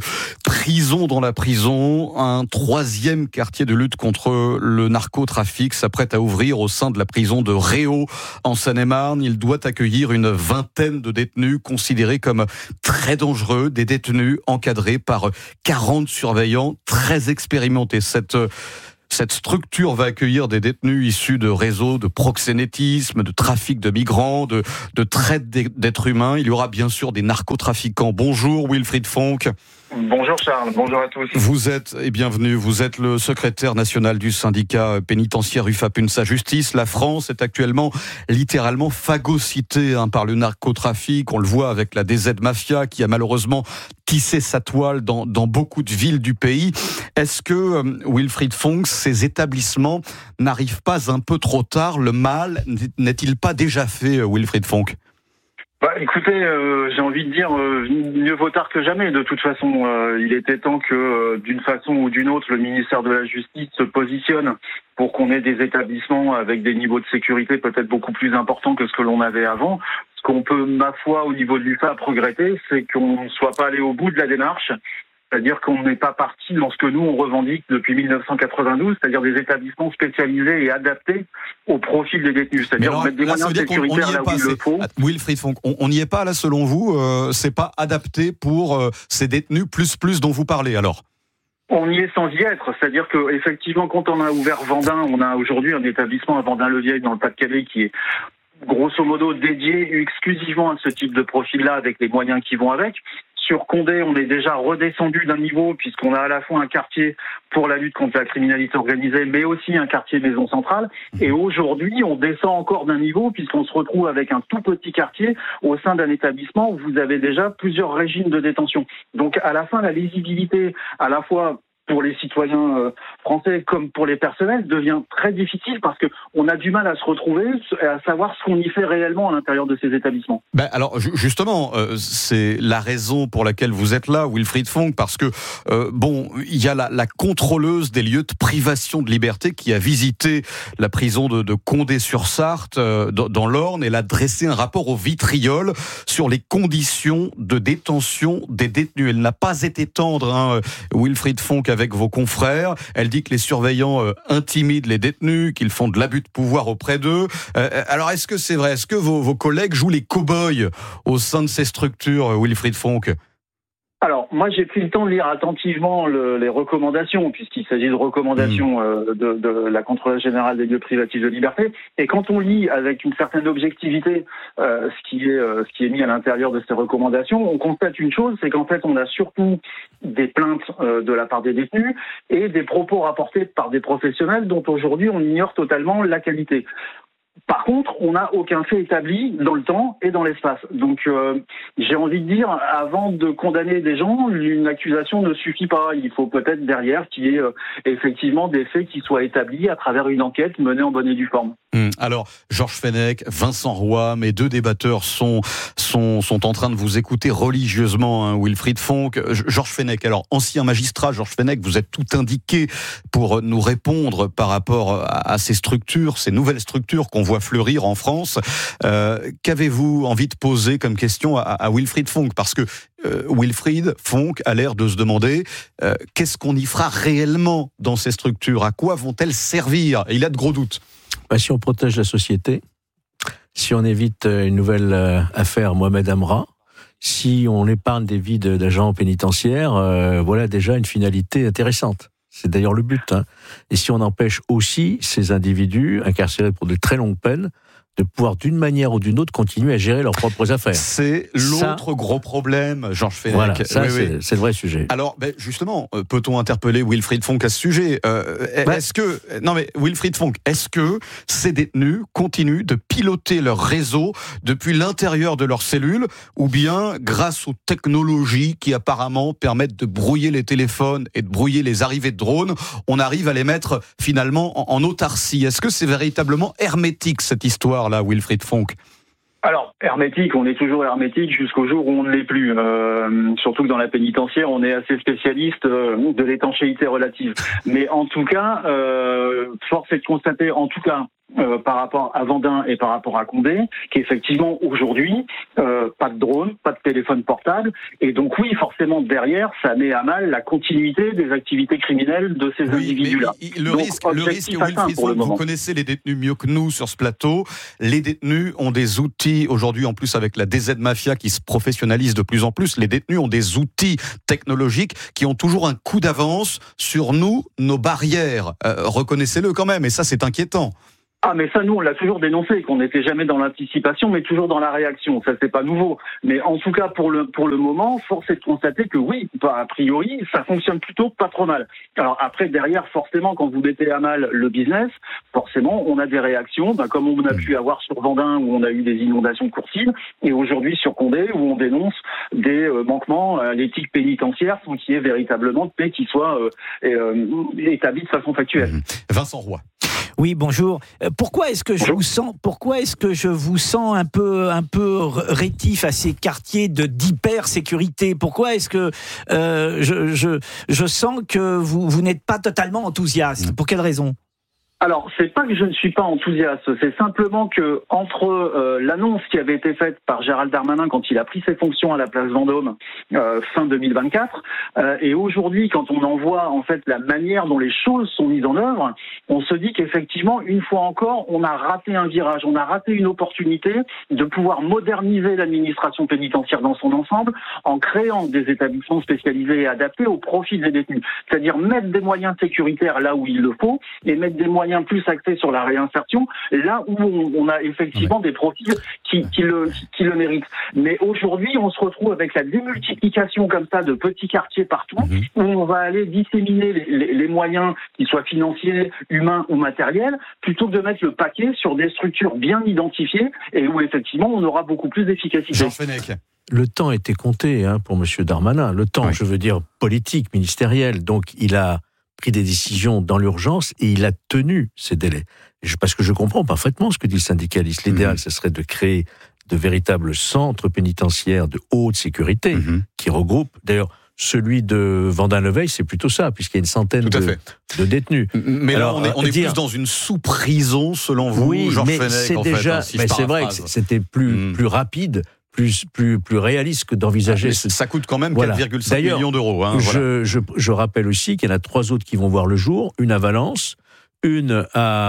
Prison dans la prison, un troisième quartier de lutte contre le narcotrafic s'apprête à ouvrir au sein de la prison de Réau en Seine-et-Marne. Il doit accueillir une vingtaine de détenus considérés comme très dangereux, des détenus encadrés par quarante surveillants très expérimentés. Cette Cette structure va accueillir des détenus issus de réseaux de proxénétisme, de trafic de migrants, de, de traite d'êtres humains. Il y aura bien sûr des narcotrafiquants. Bonjour Wilfried Fonck. Bonjour Charles, bonjour à tous. Vous êtes, et bienvenue, vous êtes le secrétaire national du syndicat pénitentiaire UFAPUNSA Justice. La France est actuellement littéralement phagocytée hein, par le narcotrafic. On le voit avec la D Z Mafia qui a malheureusement tissé sa toile dans, dans beaucoup de villes du pays. Est-ce que, euh, Wilfried Fonck, ces établissements n'arrivent pas un peu trop tard? Le mal n'est-il pas déjà fait, Wilfried Fonck? Bah, écoutez, euh, j'ai envie de dire euh, mieux vaut tard que jamais. De toute façon, euh, il était temps que, euh, d'une façon ou d'une autre, le ministère de la Justice se positionne pour qu'on ait des établissements avec des niveaux de sécurité peut-être beaucoup plus importants que ce que l'on avait avant. Ce qu'on peut, ma foi, au niveau de l'U F A P, regretter, c'est qu'on ne soit pas allé au bout de la démarche. C'est-à-dire qu'on n'est pas parti dans ce que nous, on revendique depuis mille neuf cent quatre-vingt-douze, c'est-à-dire des établissements spécialisés et adaptés au profil des détenus. C'est-à-dire alors, mettre des là, moyens sécuritaires là où il le faut. Wilfried Fonck, on n'y est pas là selon vous, euh, c'est pas adapté pour euh, ces détenus plus plus dont vous parlez alors? On y est sans y être, c'est-à-dire que effectivement, quand on a ouvert Vendin, on a aujourd'hui un établissement à Vendin-le-Vieil dans le Pas-de-Calais qui est grosso modo dédié exclusivement à ce type de profil-là avec les moyens qui vont avec. Sur Condé, on est déjà redescendu d'un niveau puisqu'on a à la fois un quartier pour la lutte contre la criminalité organisée, mais aussi un quartier maison centrale. Et aujourd'hui, on descend encore d'un niveau puisqu'on se retrouve avec un tout petit quartier au sein d'un établissement où vous avez déjà plusieurs régimes de détention. Donc à la fin, la lisibilité, à la fois pour les citoyens français comme pour les personnels, devient très difficile parce que on a du mal à se retrouver et à savoir ce qu'on y fait réellement à l'intérieur de ces établissements. Ben alors justement, euh, c'est la raison pour laquelle vous êtes là, Wilfried Fonck, parce que euh, bon, il y a la, la contrôleuse des lieux de privation de liberté qui a visité la prison de, de Condé-sur-Sarthe euh, dans, dans l'Orne. Elle a dressé un rapport au vitriol sur les conditions de détention des détenus. Elle n'a pas été tendre, hein, Wilfried Fonck, avec vos confrères. Elle dit que les surveillants euh, intimident les détenus, qu'ils font de l'abus de pouvoir auprès d'eux. Euh, alors, est-ce que c'est vrai? Est-ce que vos, vos collègues jouent les cow-boys au sein de ces structures, Wilfried Fonck? Alors, moi, j'ai pris le temps de lire attentivement le, les recommandations, puisqu'il s'agit de recommandations euh, de, de la Contrôleure générale des lieux privatifs de liberté. Et quand on lit avec une certaine objectivité euh, ce qui est euh, ce qui est mis à l'intérieur de ces recommandations, on constate une chose, c'est qu'en fait, on a surtout des plaintes euh, de la part des détenus et des propos rapportés par des professionnels dont aujourd'hui on ignore totalement la qualité. Par contre, on n'a aucun fait établi dans le temps et dans l'espace. Donc, euh, j'ai envie de dire, avant de condamner des gens, une accusation ne suffit pas. Il faut peut-être derrière qu'il y ait euh, effectivement des faits qui soient établis à travers une enquête menée en bonne et due forme. Hum, alors, Georges Fenech, Vincent Roy, mes deux débatteurs sont, sont, sont en train de vous écouter religieusement, hein, Wilfried Fonck. Georges Fenech, alors, ancien magistrat, Georges Fenech, vous êtes tout indiqué pour nous répondre par rapport à, à ces structures, ces nouvelles structures qu'on voit fleurir en France. Euh, qu'avez-vous envie de poser comme question à, à Wilfried Fonck? Parce que euh, Wilfried Fonck a l'air de se demander euh, qu'est-ce qu'on y fera réellement dans ces structures? À quoi vont-elles servir? Et il a de gros doutes. Bah, si on protège la société, si on évite une nouvelle euh, affaire Mohamed Amra, si on épargne des vies de, d'agents pénitentiaires, euh, voilà déjà une finalité intéressante. C'est d'ailleurs le but. Hein. Et si on empêche aussi ces individus incarcérés pour de très longues peines de pouvoir d'une manière ou d'une autre continuer à gérer leurs propres affaires. C'est l'autre ça, gros problème, Georges Fenech. Voilà, ça oui, c'est, oui. c'est le vrai sujet. Alors, ben justement, peut-on interpeller Wilfried Fonck à ce sujet? euh, ouais. Est-ce que, non mais Wilfried Fonck, est-ce que ces détenus continuent de piloter leur réseau depuis l'intérieur de leur cellule, ou bien grâce aux technologies qui apparemment permettent de brouiller les téléphones et de brouiller les arrivées de drones, on arrive à les mettre finalement en, en autarcie? Est-ce que c'est véritablement hermétique cette histoire là, Wilfried Fonck? Alors, hermétique, on est toujours hermétique jusqu'au jour où on ne l'est plus. Euh, surtout que dans la pénitentiaire, on est assez spécialiste euh, de l'étanchéité relative. Mais en tout cas, euh, force est de constater, en tout cas, euh, par rapport à Vendin et par rapport à Condé, qu'effectivement aujourd'hui, euh, pas de drone, pas de téléphone portable, et donc oui, forcément derrière, ça met à mal la continuité des activités criminelles de ces oui, individus-là. Le donc, risque, le risque Wilfried, pour le vous moment. connaissez les détenus mieux que nous sur ce plateau. Les détenus ont des outils, aujourd'hui en plus avec la D Z Mafia qui se professionnalise de plus en plus, les détenus ont des outils technologiques qui ont toujours un coup d'avance sur nous, nos barrières. Euh, reconnaissez-le quand même, et ça c'est inquiétant. Ah mais ça nous on l'a toujours dénoncé, qu'on n'était jamais dans l'anticipation mais toujours dans la réaction, ça c'est pas nouveau. Mais en tout cas pour le pour le moment, force est de constater que oui, a priori, ça fonctionne plutôt pas trop mal. Alors après derrière forcément quand vous mettez à mal le business, forcément on a des réactions, bah, comme on a pu avoir sur Vendin où on a eu des inondations coursives et aujourd'hui sur Condé où on dénonce des euh, manquements à l'éthique pénitentiaire sans qu'il y ait véritablement de paix qui soit euh, euh, établie de façon factuelle. Vincent Roy. Oui, bonjour. Pourquoi est-ce que je vous sens, pourquoi est-ce que je vous sens un peu, un peu rétif à ces quartiers de d'hyper-sécurité ? Pourquoi est-ce que euh, je, je, je sens que vous, vous n'êtes pas totalement enthousiaste ? Pour quelle raison ? Alors, c'est pas que je ne suis pas enthousiaste, c'est simplement que entre euh, l'annonce qui avait été faite par Gérald Darmanin quand il a pris ses fonctions à la place Vendôme euh, fin deux mille vingt-quatre euh, et aujourd'hui quand on en voit en fait la manière dont les choses sont mises en œuvre, on se dit qu'effectivement une fois encore on a raté un virage, on a raté une opportunité de pouvoir moderniser l'administration pénitentiaire dans son ensemble en créant des établissements spécialisés et adaptés au profit des détenus, c'est-à-dire mettre des moyens sécuritaires là où il le faut et mettre des moyens plus axés sur la réinsertion, là où on, on a effectivement des profils qui, qui, le, qui le méritent. Mais aujourd'hui, on se retrouve avec la démultiplication comme ça de petits quartiers partout, où on va aller disséminer les, les, les moyens, qu'ils soient financiers, humains ou matériels, plutôt que de mettre le paquet sur des structures bien identifiées et où effectivement on aura beaucoup plus d'efficacité. Le temps était compté hein, pour M. Darmanin. Le temps, oui. je veux dire, politique, ministériel. Donc, il a pris des décisions dans l'urgence et il a tenu ces délais. Je, parce que je comprends parfaitement ce que dit le syndicaliste. L'idéal, mmh. ce serait de créer de véritables centres pénitentiaires de haute sécurité mmh. qui regroupent, d'ailleurs, celui de Vendin-le-Veil, c'est plutôt ça, puisqu'il y a une centaine de, de détenus. Mais Alors, là, on est, on est dire, plus dans une sous-prison, selon vous, oui, Georges mais Fenech, c'est en déjà, fait, hein, si mais c'est vrai que c'était plus, mmh. plus rapide, plus, plus, plus réaliste que d'envisager... Ah, ce... Ça coûte quand même voilà. quatre virgule cinq millions d'euros. Hein, je, voilà. je, je rappelle aussi qu'il y en a trois autres qui vont voir le jour, une à Valence, une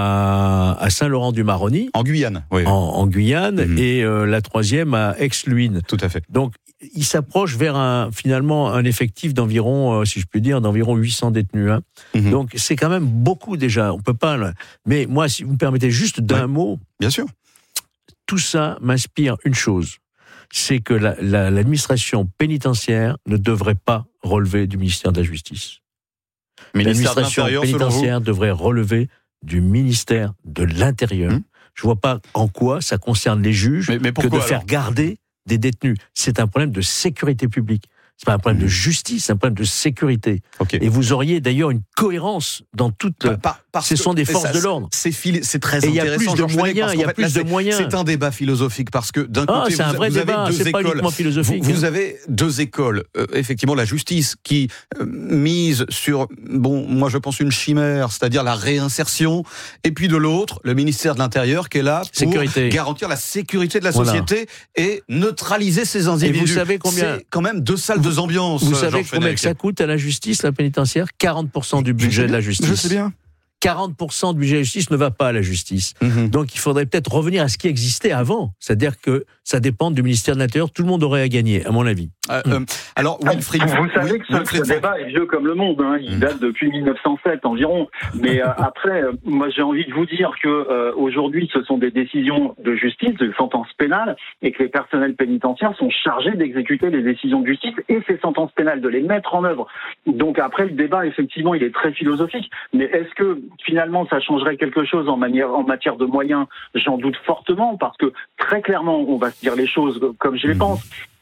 à, à Saint-Laurent-du-Maroni. En Guyane. Oui. En, en Guyane, mmh. et euh, la troisième à Aix-Luynes. Tout à fait. Donc, il s'approche vers un, finalement un effectif d'environ, euh, si je puis dire, d'environ huit cents détenus. Hein. Mmh. Donc, c'est quand même beaucoup déjà. On peut pas... Mais moi, si vous me permettez juste d'un ouais. mot... Bien sûr. Tout ça m'inspire une chose. C'est que la, la, l'administration pénitentiaire ne devrait pas relever du ministère de la Justice. L'administration pénitentiaire devrait relever du ministère de l'Intérieur. Hum. Je ne vois pas en quoi ça concerne les juges mais, mais pourquoi, que de alors faire garder des détenus. C'est un problème de sécurité publique. C'est pas un problème mmh. de justice, c'est un problème de sécurité. Okay. Et vous auriez d'ailleurs une cohérence dans toute. Bah, par, parce Ce sont des forces ça, de l'ordre. C'est, fil... c'est très et intéressant. Il y a plus de moyens. Il y a plus de moyens. C'est un débat philosophique parce que d'un ah, côté, c'est vous, un vrai vous débat, avez deux c'est écoles. Pas uniquement philosophique. Vous, vous avez deux écoles. Euh, effectivement, la justice qui euh, mise sur, bon, moi je pense une chimère, c'est-à-dire la réinsertion, et puis de l'autre, le ministère de l'Intérieur qui est là pour sécurité. garantir la sécurité de la société voilà. et neutraliser ces individus. Et vous savez combien C'est quand même deux salles, deux ambiances. Vous savez combien que ça coûte à la justice, la pénitentiaire ? quarante pour cent du budget de la justice. Je sais bien. quarante pour cent du budget de la justice ne va pas à la justice. Mmh. Donc il faudrait peut-être revenir à ce qui existait avant. C'est-à-dire que ça dépend du ministère de l'Intérieur. Tout le monde aurait à gagner, à mon avis. Euh, mmh. euh, alors, Wilfried... Vous savez oui, que ce, Wilfried... ce débat est vieux comme le monde. Hein. Il mmh. date depuis mille neuf cent sept environ. Mais euh, après, euh, moi j'ai envie de vous dire que euh, aujourd'hui, ce sont des décisions de justice, de sentences pénales, et que les personnels pénitentiaires sont chargés d'exécuter les décisions de justice et ces sentences pénales, de les mettre en œuvre. Donc après, le débat, effectivement, il est très philosophique. Mais est-ce que finalement, ça changerait quelque chose en, manière, en matière de moyens ? J'en doute fortement, parce que très clairement, on va se dire les choses comme je les pense.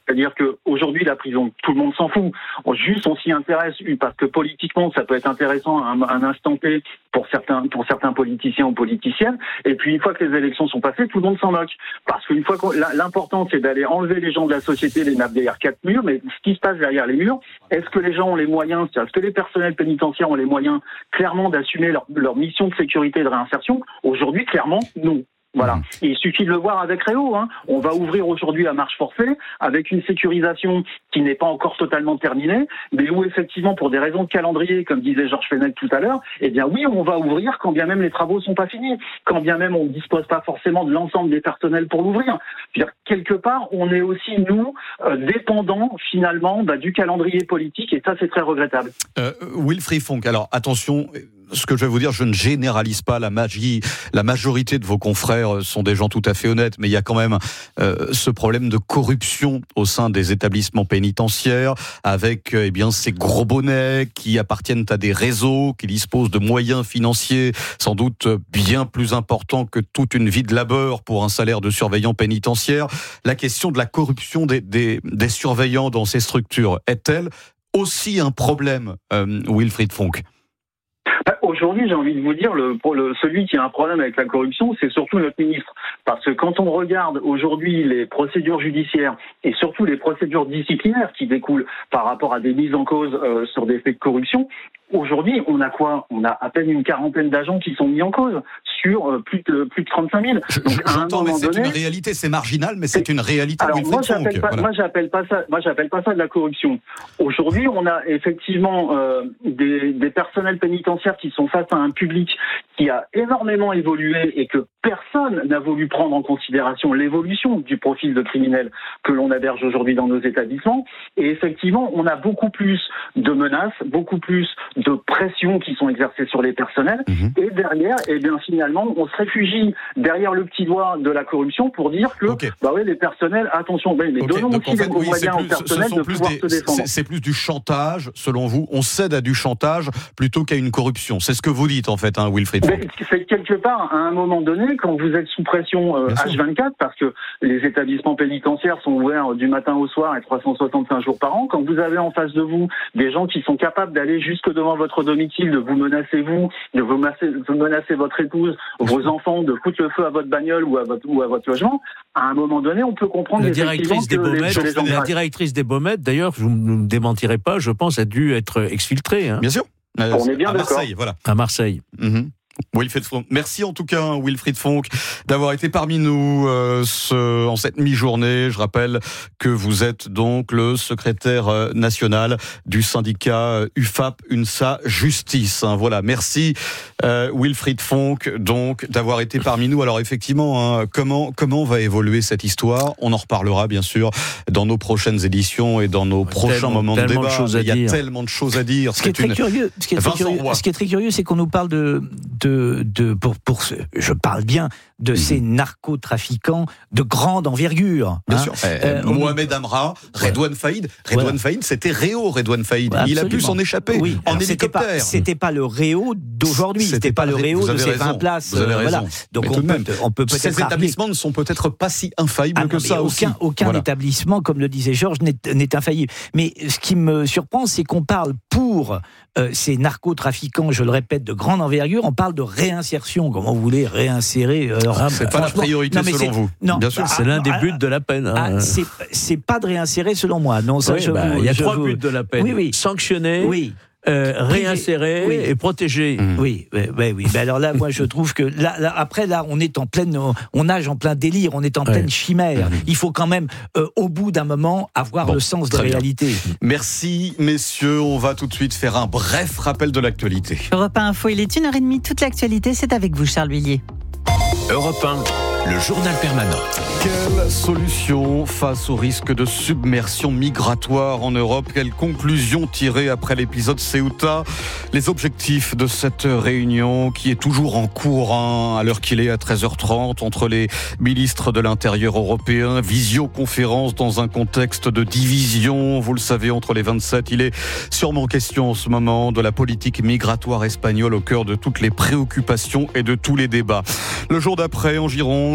C'est-à-dire qu'aujourd'hui, la prison, tout le monde s'en fout. On, juste, on s'y intéresse parce que politiquement, ça peut être intéressant à un, à un instant T pour certains, pour certains politiciens ou politiciennes. Et puis, une fois que les élections sont passées, tout le monde s'en moque. Parce qu'une fois qu'on, l'important, c'est d'aller enlever les gens de la société, les mettre derrière quatre murs. Mais ce qui se passe derrière les murs, est-ce que les gens ont les moyens, est-ce que les personnels pénitentiaires ont les moyens, clairement, d'assumer leur, leur mission de sécurité et de réinsertion? Aujourd'hui, clairement, non. Voilà. Et il suffit de le voir avec Réau. Hein. On va ouvrir aujourd'hui la marche forcée avec une sécurisation qui n'est pas encore totalement terminée, mais où effectivement, pour des raisons de calendrier, comme disait Georges Fenech tout à l'heure, eh bien oui, on va ouvrir quand bien même les travaux sont pas finis, quand bien même on ne dispose pas forcément de l'ensemble des personnels pour l'ouvrir. C'est-à-dire, quelque part, on est aussi, nous, euh, dépendants finalement bah, du calendrier politique, et ça, c'est très regrettable. Euh, Wilfried Fonck, alors attention... Ce que je vais vous dire, je ne généralise pas la magie. La majorité de vos confrères sont des gens tout à fait honnêtes, mais il y a quand même euh, ce problème de corruption au sein des établissements pénitentiaires, avec eh bien ces gros bonnets qui appartiennent à des réseaux, qui disposent de moyens financiers sans doute bien plus importants que toute une vie de labeur pour un salaire de surveillant pénitentiaire. La question de la corruption des, des, des surveillants dans ces structures est-elle aussi un problème, euh, Wilfried Fonck ? Aujourd'hui, j'ai envie de vous dire, le, pour le, celui qui a un problème avec la corruption, c'est surtout notre ministre. Parce que quand on regarde aujourd'hui les procédures judiciaires et surtout les procédures disciplinaires qui découlent par rapport à des mises en cause euh, sur des faits de corruption, aujourd'hui, on a quoi? On a à peine une quarantaine d'agents qui sont mis en cause sur euh, plus de plus de trente-cinq mille. Donc, à J'entends, un mais c'est donné, une réalité, c'est marginal, mais c'est une réalité. Alors moi, j'appelle pas, voilà. moi, j'appelle pas ça. Moi, j'appelle pas ça de la corruption. Aujourd'hui, on a effectivement euh, des, des personnels pénitentiaires qui sont face à un public qui a énormément évolué et que personne n'a voulu prendre en considération l'évolution du profil de criminel que l'on héberge aujourd'hui dans nos établissements. Et effectivement, on a beaucoup plus de menaces, beaucoup plus de pressions qui sont exercées sur les personnels. Mmh. Et derrière, eh bien, finalement, on se réfugie derrière le petit doigt de la corruption pour dire que, okay. bah oui, les personnels, attention, mais okay. donnons Donc, aussi en fait, les oui, moyens plus, aux personnels de pouvoir des, se défendre. C'est, c'est plus du chantage, selon vous. On cède à du chantage plutôt qu'à une corruption. C'est ce que vous dites, en fait, hein, Wilfried Fonck. C'est quelque part, à un moment donné, quand vous êtes sous pression euh, H vingt-quatre, parce que les établissements pénitentiaires sont ouverts du matin au soir et trois cent soixante-cinq jours par an, quand vous avez en face de vous des gens qui sont capables d'aller jusque devant votre domicile, de vous menacer vous, de vous menacer, de menacer votre épouse, vos enfants, de foutre le feu à votre bagnole ou à votre, ou à votre logement, à un moment donné, on peut comprendre la directrice des Baumettes, les, les la directrice des Baumettes, d'ailleurs, je ne me démentirai pas, je pense, a dû être exfiltrée. Hein. Bien sûr. Euh, on est bien à d'accord. Marseille, voilà. À Marseille. Mm-hmm. Wilfried Fonck. Merci en tout cas, Wilfried Fonck, d'avoir été parmi nous euh, ce, en cette mi-journée. Je rappelle que vous êtes donc le secrétaire euh, national du syndicat U F A P UNSA Justice. Hein, voilà, merci euh, Wilfried Fonck donc d'avoir été parmi nous. Alors effectivement, hein, comment comment va évoluer cette histoire? On en reparlera bien sûr dans nos prochaines éditions et dans nos prochains tellement, moments de débat. De Il y a dire. tellement de choses à dire. Ce qui est très une... curieux, ce qui est très curieux, ce qui est très curieux, c'est qu'on nous parle de de De, de, pour, pour ce, je parle bien de mmh. ces narcotrafiquants de grande envergure. Bien hein. sûr. Euh, euh, Mohamed Amra, Redouane Faïd. Redouane voilà. Faïd, c'était Réau, Redouane Faïd. Ouais, il a pu s'en échapper oui. en Alors, hélicoptère. C'était pas, c'était pas le Réau d'aujourd'hui. C'était, c'était pas, pas le Réau de ces vingt places. Vous avez raison. Voilà. Donc on peut, on peut peut-être. Ces établissements rappeler... ne sont peut-être pas si infaillibles ah, que ça aucun, aussi. Aucun voilà. établissement, comme le disait Georges, n'est, n'est infaillible. Mais ce qui me surprend, c'est qu'on parle pour euh, ces narcotrafiquants, je le répète, de grande envergure, on parle de réinsertion. Comment vous voulez réinsérer euh, ah, C'est pas la priorité non, selon c'est, vous. Non, bien sûr. Ah, c'est l'un des buts de la peine. Hein. Ah, c'est, c'est pas de réinsérer selon moi. Non, ça, oui, je bah, vous, il y a je trois vous... buts de la peine. Oui, oui. Sanctionner. Oui. Euh, réinsérer oui. et protéger. Mmh. Oui, oui, oui. oui. Ben alors là, moi, je trouve que là, là, après, là, on est en pleine, on nage en plein délire, on est en ouais. pleine chimère. Mmh. Il faut quand même, euh, au bout d'un moment, avoir bon, le sens des réalités. Merci, messieurs. On va tout de suite faire un bref rappel de l'actualité. Europe un Info, il est une heure et demie. Toute l'actualité, c'est avec vous, Charles Huillier. Europe un, le journal permanent. Quelle solution face au risque de submersion migratoire en Europe? Quelle conclusion tirer après l'épisode Ceuta? Les objectifs de cette réunion qui est toujours en cours hein, à l'heure qu'il est à treize heures trente entre les ministres de l'Intérieur européens. Visioconférence dans un contexte de division, vous le savez, entre les vingt-sept. Il est sûrement question en ce moment de la politique migratoire espagnole au cœur de toutes les préoccupations et de tous les débats. Le jour d'après, en Gironde,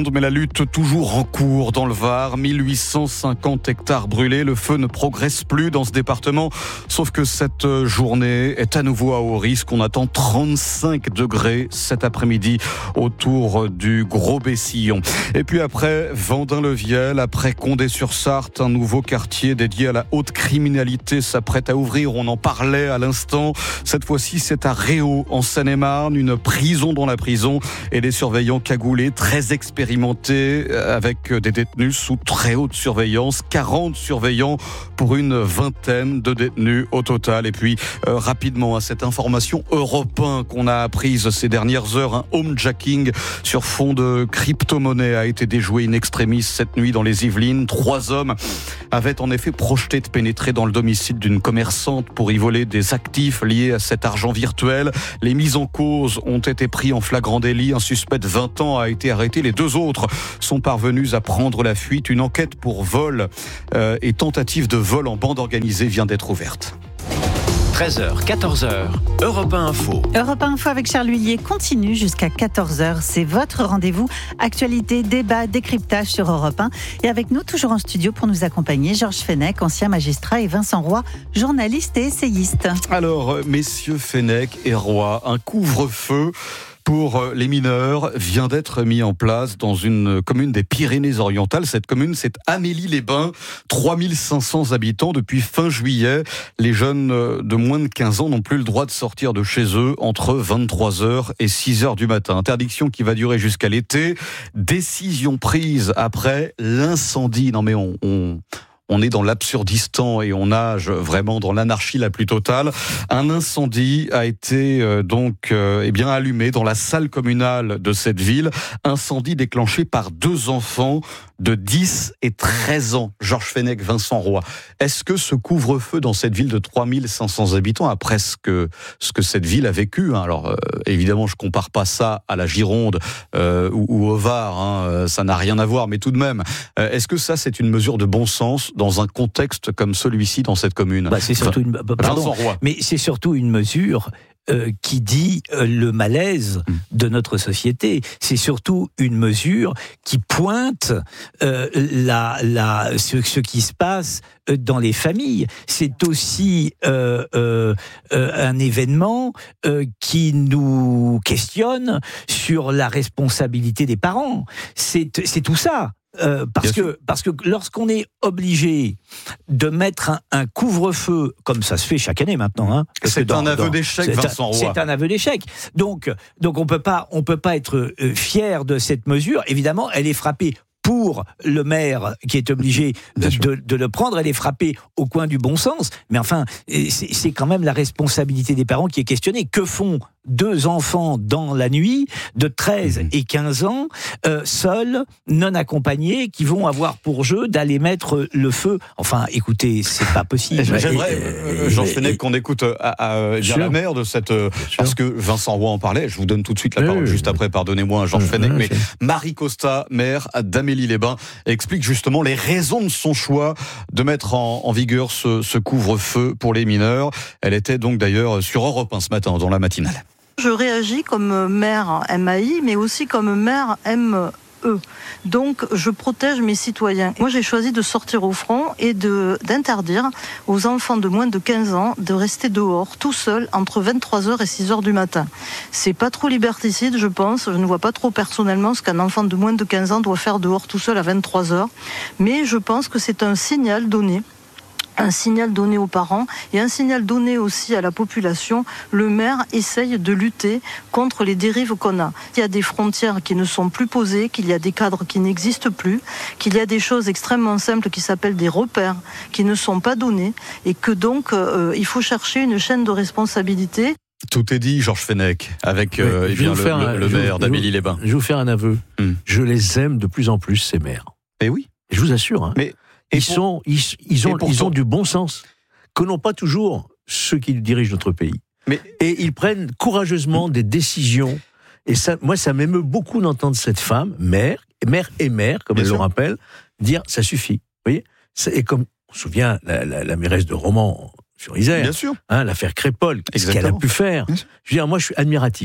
secondes, mais la lutte toujours en cours dans le Var. mille huit cent cinquante hectares brûlés. Le feu ne progresse plus dans ce département. Sauf que cette journée est à nouveau à haut risque. On attend trente-cinq degrés cet après-midi autour du Gros Bessillon. Et puis après Vendin-le-Viel, après Condé-sur-Sarthe, un nouveau quartier dédié à la haute criminalité s'apprête à ouvrir. On en parlait à l'instant. Cette fois-ci, c'est à Réau, en Seine-et-Marne, une prison dans la prison et des surveillants cagoulés très expérimentés avec des détenus sous très haute surveillance. quarante surveillants pour une vingtaine de détenus au total. Et puis, euh, rapidement, à cette information Europe un qu'on a apprise ces dernières heures, un homejacking sur fond de crypto-monnaie a été déjoué in extremis cette nuit dans les Yvelines. Trois hommes avaient en effet projeté de pénétrer dans le domicile d'une commerçante pour y voler des actifs liés à cet argent virtuel. Les mises en cause ont été pris en flagrant délit. Un suspect de vingt ans a été arrêté. Les deux autres sont parvenus à prendre la fuite. Une enquête pour vol euh, et tentative de vol en bande organisée vient d'être ouverte. treize heures, quatorze heures, Europe un Info. Europe un Info avec Charles Huillier continue jusqu'à quatorze heures. C'est votre rendez-vous. Actualité, débat, décryptage sur Europe un. Et avec nous, toujours en studio pour nous accompagner, Georges Fenech, ancien magistrat, et Vincent Roy, journaliste et essayiste. Alors, messieurs Fenech et Roy, un couvre-feu pour les mineurs vient d'être mis en place dans une commune des Pyrénées-Orientales. Cette commune, c'est Amélie-les-Bains, trois mille cinq cents habitants depuis fin juillet. Les jeunes de moins de quinze ans n'ont plus le droit de sortir de chez eux entre vingt-trois heures et six heures du matin. Interdiction qui va durer jusqu'à l'été. Décision prise après l'incendie. Non mais on... on... On est dans l'absurdistan et on nage vraiment dans l'anarchie la plus totale. Un incendie a été euh, donc euh, eh bien allumé dans la salle communale de cette ville. Incendie déclenché par deux enfants de dix et treize ans. Georges Fenech, Vincent Roy. Est-ce que ce couvre-feu dans cette ville de trois mille cinq cents habitants, après ce que, ce que cette ville a vécu, hein, alors euh, évidemment je compare pas ça à la Gironde euh, ou, ou au Var, hein, ça n'a rien à voir, mais tout de même, euh, est-ce que ça c'est une mesure de bon sens dans un contexte comme celui-ci dans cette commune? Bah, c'est surtout une, pardon, mais c'est surtout une mesure Euh, qui dit euh, le malaise de notre société. C'est surtout une mesure qui pointe euh, la, la, ce, ce qui se passe dans les familles. C'est aussi euh, euh, euh, un événement euh, qui nous questionne sur la responsabilité des parents. C'est, c'est tout ça. Euh, parce que parce que lorsqu'on est obligé de mettre un, un couvre-feu comme ça se fait chaque année maintenant, hein, c'est dans, un aveu dans, d'échec, c'est Vincent Roy. C'est un aveu d'échec. Donc donc on peut pas on peut pas être euh, fier de cette mesure. Évidemment, elle est frappée pour le maire qui est obligé de, de, de le prendre, elle est frappée au coin du bon sens. Mais enfin, c'est, c'est quand même la responsabilité des parents qui est questionnée. Que font deux enfants dans la nuit de treize mmh. et quinze ans, euh, seuls, non accompagnés, qui vont avoir pour jeu d'aller mettre le feu? Enfin, écoutez, c'est pas possible. J'aimerais, euh, Georges Fenech, qu'on écoute à, à, à bien la mère de cette... Euh, parce que Vincent Roy en parlait, je vous donne tout de suite la parole, oui, juste après, pardonnez-moi, Georges oui, Fenech, oui, mais Marie Costa, maire d'Amélie-les-Bains, explique justement les raisons de son choix de mettre en, en vigueur ce, ce couvre-feu pour les mineurs. Elle était donc d'ailleurs sur Europe un ce matin, dans la matinale. Je réagis comme maire M A I, mais aussi comme maire M E. Donc, je protège mes citoyens. Moi, j'ai choisi de sortir au front et de, d'interdire aux enfants de moins de quinze ans de rester dehors, tout seuls, entre vingt-trois heures et six heures du matin. C'est pas trop liberticide, je pense. Je ne vois pas trop personnellement ce qu'un enfant de moins de quinze ans doit faire dehors tout seul à vingt-trois heures. Mais je pense que c'est un signal donné. Un signal donné aux parents et un signal donné aussi à la population. Le maire essaye de lutter contre les dérives qu'on a. Il y a des frontières qui ne sont plus posées, qu'il y a des cadres qui n'existent plus, qu'il y a des choses extrêmement simples qui s'appellent des repères qui ne sont pas donnés et que donc euh, il faut chercher une chaîne de responsabilité. Tout est dit, Georges Fenech, avec euh, eh bien, le, un, le, le maire d'Amélie-les-Bains. Je vais vous faire un aveu. Hum. Je les aime de plus en plus, ces maires. Eh oui. Je vous assure. Hein. Mais Ils, pour... sont, ils, ils, ont, ils ont du bon sens, que n'ont pas toujours ceux qui dirigent notre pays. Mais... Et ils prennent courageusement des décisions. Et ça, moi, ça m'émeut beaucoup d'entendre cette femme, mère, mère et mère, comme Bien elle sûr. le rappelle, dire ça suffit. Vous voyez ? Et comme on se souvient, la, la, la mairesse de Romans sur Isère, hein, l'affaire Crépol, ce qu'elle a pu faire. Je veux dire, moi, je suis admiratif.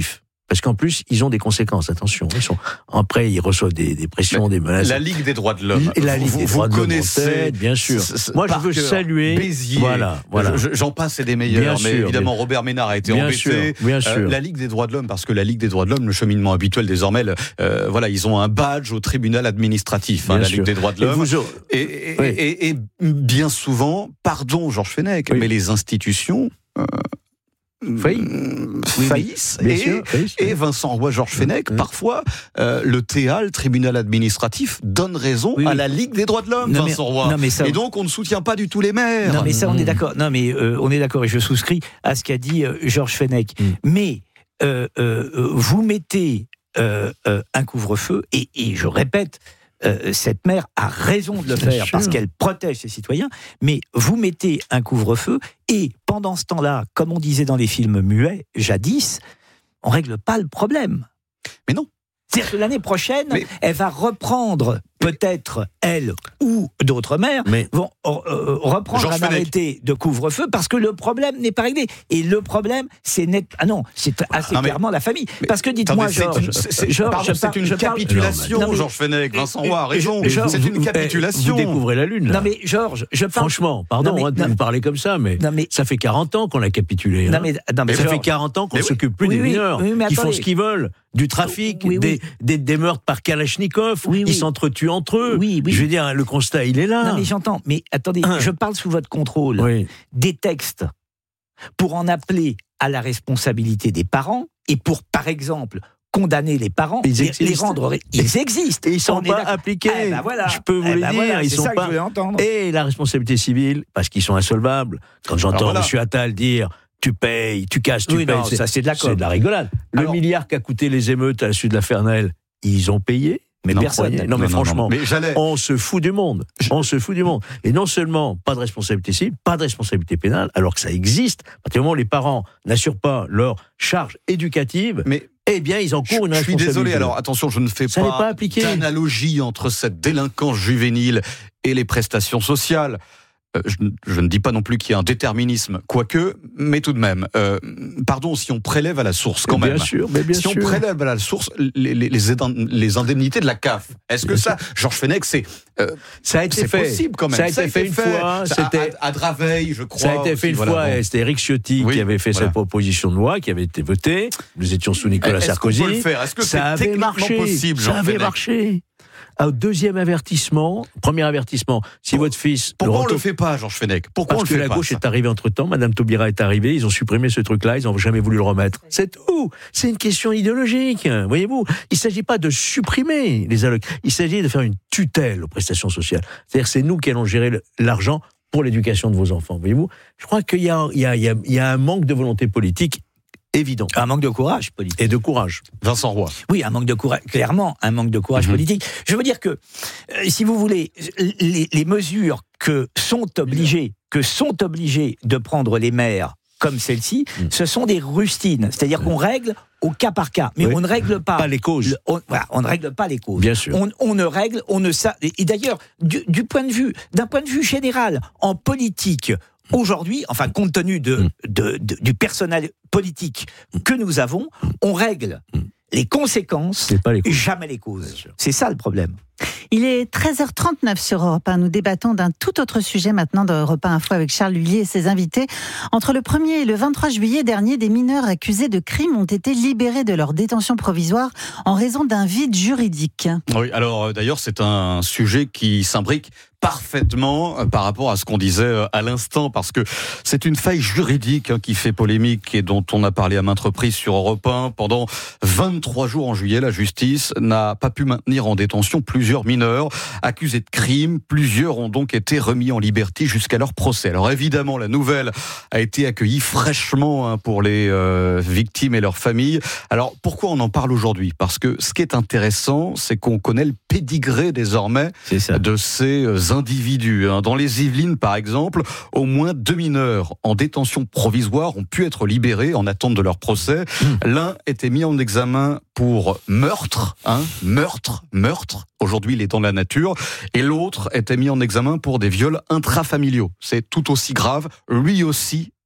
Parce qu'en plus, ils ont des conséquences. Attention, ils sont après, ils reçoivent des, des pressions, des menaces. La Ligue des droits de l'homme. La Ligue vous, des vous droits de l'homme, connaissez, bien sûr. Moi, je veux saluer. Béziers, voilà, voilà. J'en passe et des meilleurs. Bien mais sûr, évidemment, bien, Robert Ménard a été bien embêté. Sûr, bien sûr. Euh, la Ligue des droits de l'homme, parce que la Ligue des droits de l'homme, le cheminement habituel désormais, euh, voilà, ils ont un badge au tribunal administratif, hein, la Ligue des droits de l'homme. Et, et, et, oui. et, et bien souvent, pardon, Georges Fenech, oui. mais les institutions. Euh, Failli. faillissent oui, et, sûr, faillissent, et Vincent Roy, Georges Fenech, oui. parfois euh, le T A, le tribunal administratif, donne raison oui, oui. à la Ligue des droits de l'homme, non, Vincent mais, Roy. Non, mais ça, et donc on ne soutient pas du tout les maires. Non mais ça on est d'accord. Non mais euh, on est d'accord et je souscris à ce qu'a dit euh, Georges Fenech. Mm. Mais euh, euh, vous mettez euh, euh, un couvre-feu et, et je répète. Euh, cette mère a raison de le faire sûr. Parce qu'elle protège ses citoyens, mais vous mettez un couvre-feu et pendant ce temps-là, comme on disait dans les films muets, jadis, on règle pas le problème. Mais non. C'est-à-dire que l'année prochaine, mais... elle va reprendre, peut-être elle ou d'autres maires, mais... vont euh, reprendre Georges un Fenech. Arrêté de couvre-feu parce que le problème n'est pas réglé. Et le problème, c'est net. Ah non, c'est assez non, mais... clairement la famille. Mais... Parce que dites-moi, Georges, c'est, Georges, pardon, c'est une capitulation, non, mais... Georges Fenech. Vincent Roy a raison. Georges, c'est une capitulation. Vous découvrez la lune. Là. Non mais Georges, je parle... franchement, pardon, non, mais, hein, vous parlez comme ça, mais, mais ça fait quarante ans qu'on a capitulé. Non mais, non, mais ça Georges... fait quarante ans qu'on s'occupe plus des mineurs, qui font ce qu'ils veulent. Du trafic, oui, oui. Des, des, des meurtres par Kalachnikov, oui, oui. ils s'entretuent entre eux. Oui, oui. Je veux dire, le constat, il est là. Non, mais j'entends. Mais attendez, hein. je parle sous votre contrôle. Oui. Des textes pour en appeler à la responsabilité des parents et pour, par exemple, condamner les parents, ils les, les rendre. Ils existent. Et ils ne sont pas appliqués. Eh ben voilà. Je peux vous eh le ben dire. Voilà, ils sont ça pas. Que je veux entendre. Et la responsabilité civile, parce qu'ils sont insolvables. Quand j'entends voilà. M. Attal dire. Tu payes, tu casses, tu oui, payes. Non, c'est, ça, c'est de la c'est de la rigolade. Le Alors, milliard qu'a coûté les émeutes à la suite de la Fernel, ils ont payé. Mais non, personne. Non, non, mais non, franchement, non, mais on se fout du monde. On se fout du monde. Et non seulement pas de responsabilité civile, pas de responsabilité pénale, alors que ça existe. À partir du moment où les parents n'assurent pas leur charge éducative, mais eh bien, ils encourent une responsabilité. Je suis désolé. Alors, attention, je ne fais ça pas, pas d'analogie entre cette délinquance juvénile et les prestations sociales. Je, je ne dis pas non plus qu'il y a un déterminisme, quoique, mais tout de même, euh, pardon, si on prélève à la source quand bien même, sûr, mais bien si sûr. on prélève à la source les, les, les indemnités de la C A F, est-ce que bien ça, sûr. Georges Fenech, c'est, euh, ça a été c'est fait. possible quand même. Ça a été, ça a été fait, fait une fois. Ça, c'était à, à Draveil, je crois. Ça a été fait aussi, une voilà, fois. bon. C'était Éric Ciotti oui, qui avait fait voilà. cette proposition de loi, qui avait été votée. Nous étions sous Nicolas est-ce Sarkozy. Qu'on peut le faire est-ce que ça c'est avait marché. Possible, ça avait Fenech. marché. Au deuxième avertissement, premier avertissement, si Pour, votre fils... Pourquoi on ne le fait pas, Georges Fenech? Pourquoi Parce on le que fait la gauche pas, est arrivée entre-temps, Madame Taubira est arrivée, ils ont supprimé ce truc-là, ils n'ont jamais voulu le remettre. C'est tout. C'est une question idéologique, voyez-vous. Il ne s'agit pas de supprimer les allocs, il s'agit de faire une tutelle aux prestations sociales. C'est-à-dire que c'est nous qui allons gérer l'argent pour l'éducation de vos enfants, voyez-vous. Je crois qu'il y a, il y a, il y a, il y a un manque de volonté politique évident. Un manque de courage politique. Et de courage. Vincent Roy. Oui, un manque de courage, clairement, un manque de courage mmh. politique. Je veux dire que, euh, si vous voulez, les, les mesures que sont obligés, que sont obligés de prendre les maires, comme celle-ci, mmh. ce sont des rustines. C'est-à-dire mmh. qu'on règle au cas par cas, mais oui. on ne règle pas, pas les causes. Le, on, voilà, on ne règle pas les causes. Bien sûr. On, on ne règle, on ne ça. Et d'ailleurs, du, du point de vue, d'un point de vue général, en politique. Aujourd'hui, enfin, compte tenu de, de, de, du personnel politique que nous avons, on règle les conséquences, pas les causes. Jamais les causes. C'est ça le problème. Il est treize heures trente-neuf sur Europe un. Nous débattons d'un tout autre sujet maintenant de Europe un Info avec Charles Lhuillier et ses invités. Entre le premier et le vingt-trois juillet dernier, des mineurs accusés de crimes ont été libérés de leur détention provisoire en raison d'un vide juridique. Oui, alors d'ailleurs, c'est un sujet qui s'imbrique parfaitement par rapport à ce qu'on disait à l'instant, parce que c'est une faille juridique qui fait polémique et dont on a parlé à maintes reprises sur Europe un. Pendant vingt-trois jours en juillet, la justice n'a pas pu maintenir en détention plusieurs mineurs accusés de crimes. Plusieurs ont donc été remis en liberté jusqu'à leur procès. Alors évidemment, la nouvelle a été accueillie fraîchement pour les euh, victimes et leurs familles. Alors pourquoi on en parle aujourd'hui ? Parce que ce qui est intéressant, c'est qu'on connaît le pédigré désormais de ces individus. Dans les Yvelines, par exemple, au moins deux mineurs en détention provisoire ont pu être libérés en attente de leur procès. Mmh. L'un était mis en examen pour meurtre, hein, meurtre, meurtre. Aujourd'hui, il est dans la nature. Et l'autre était mis en examen pour des viols intrafamiliaux. C'est tout aussi grave. Lui aussi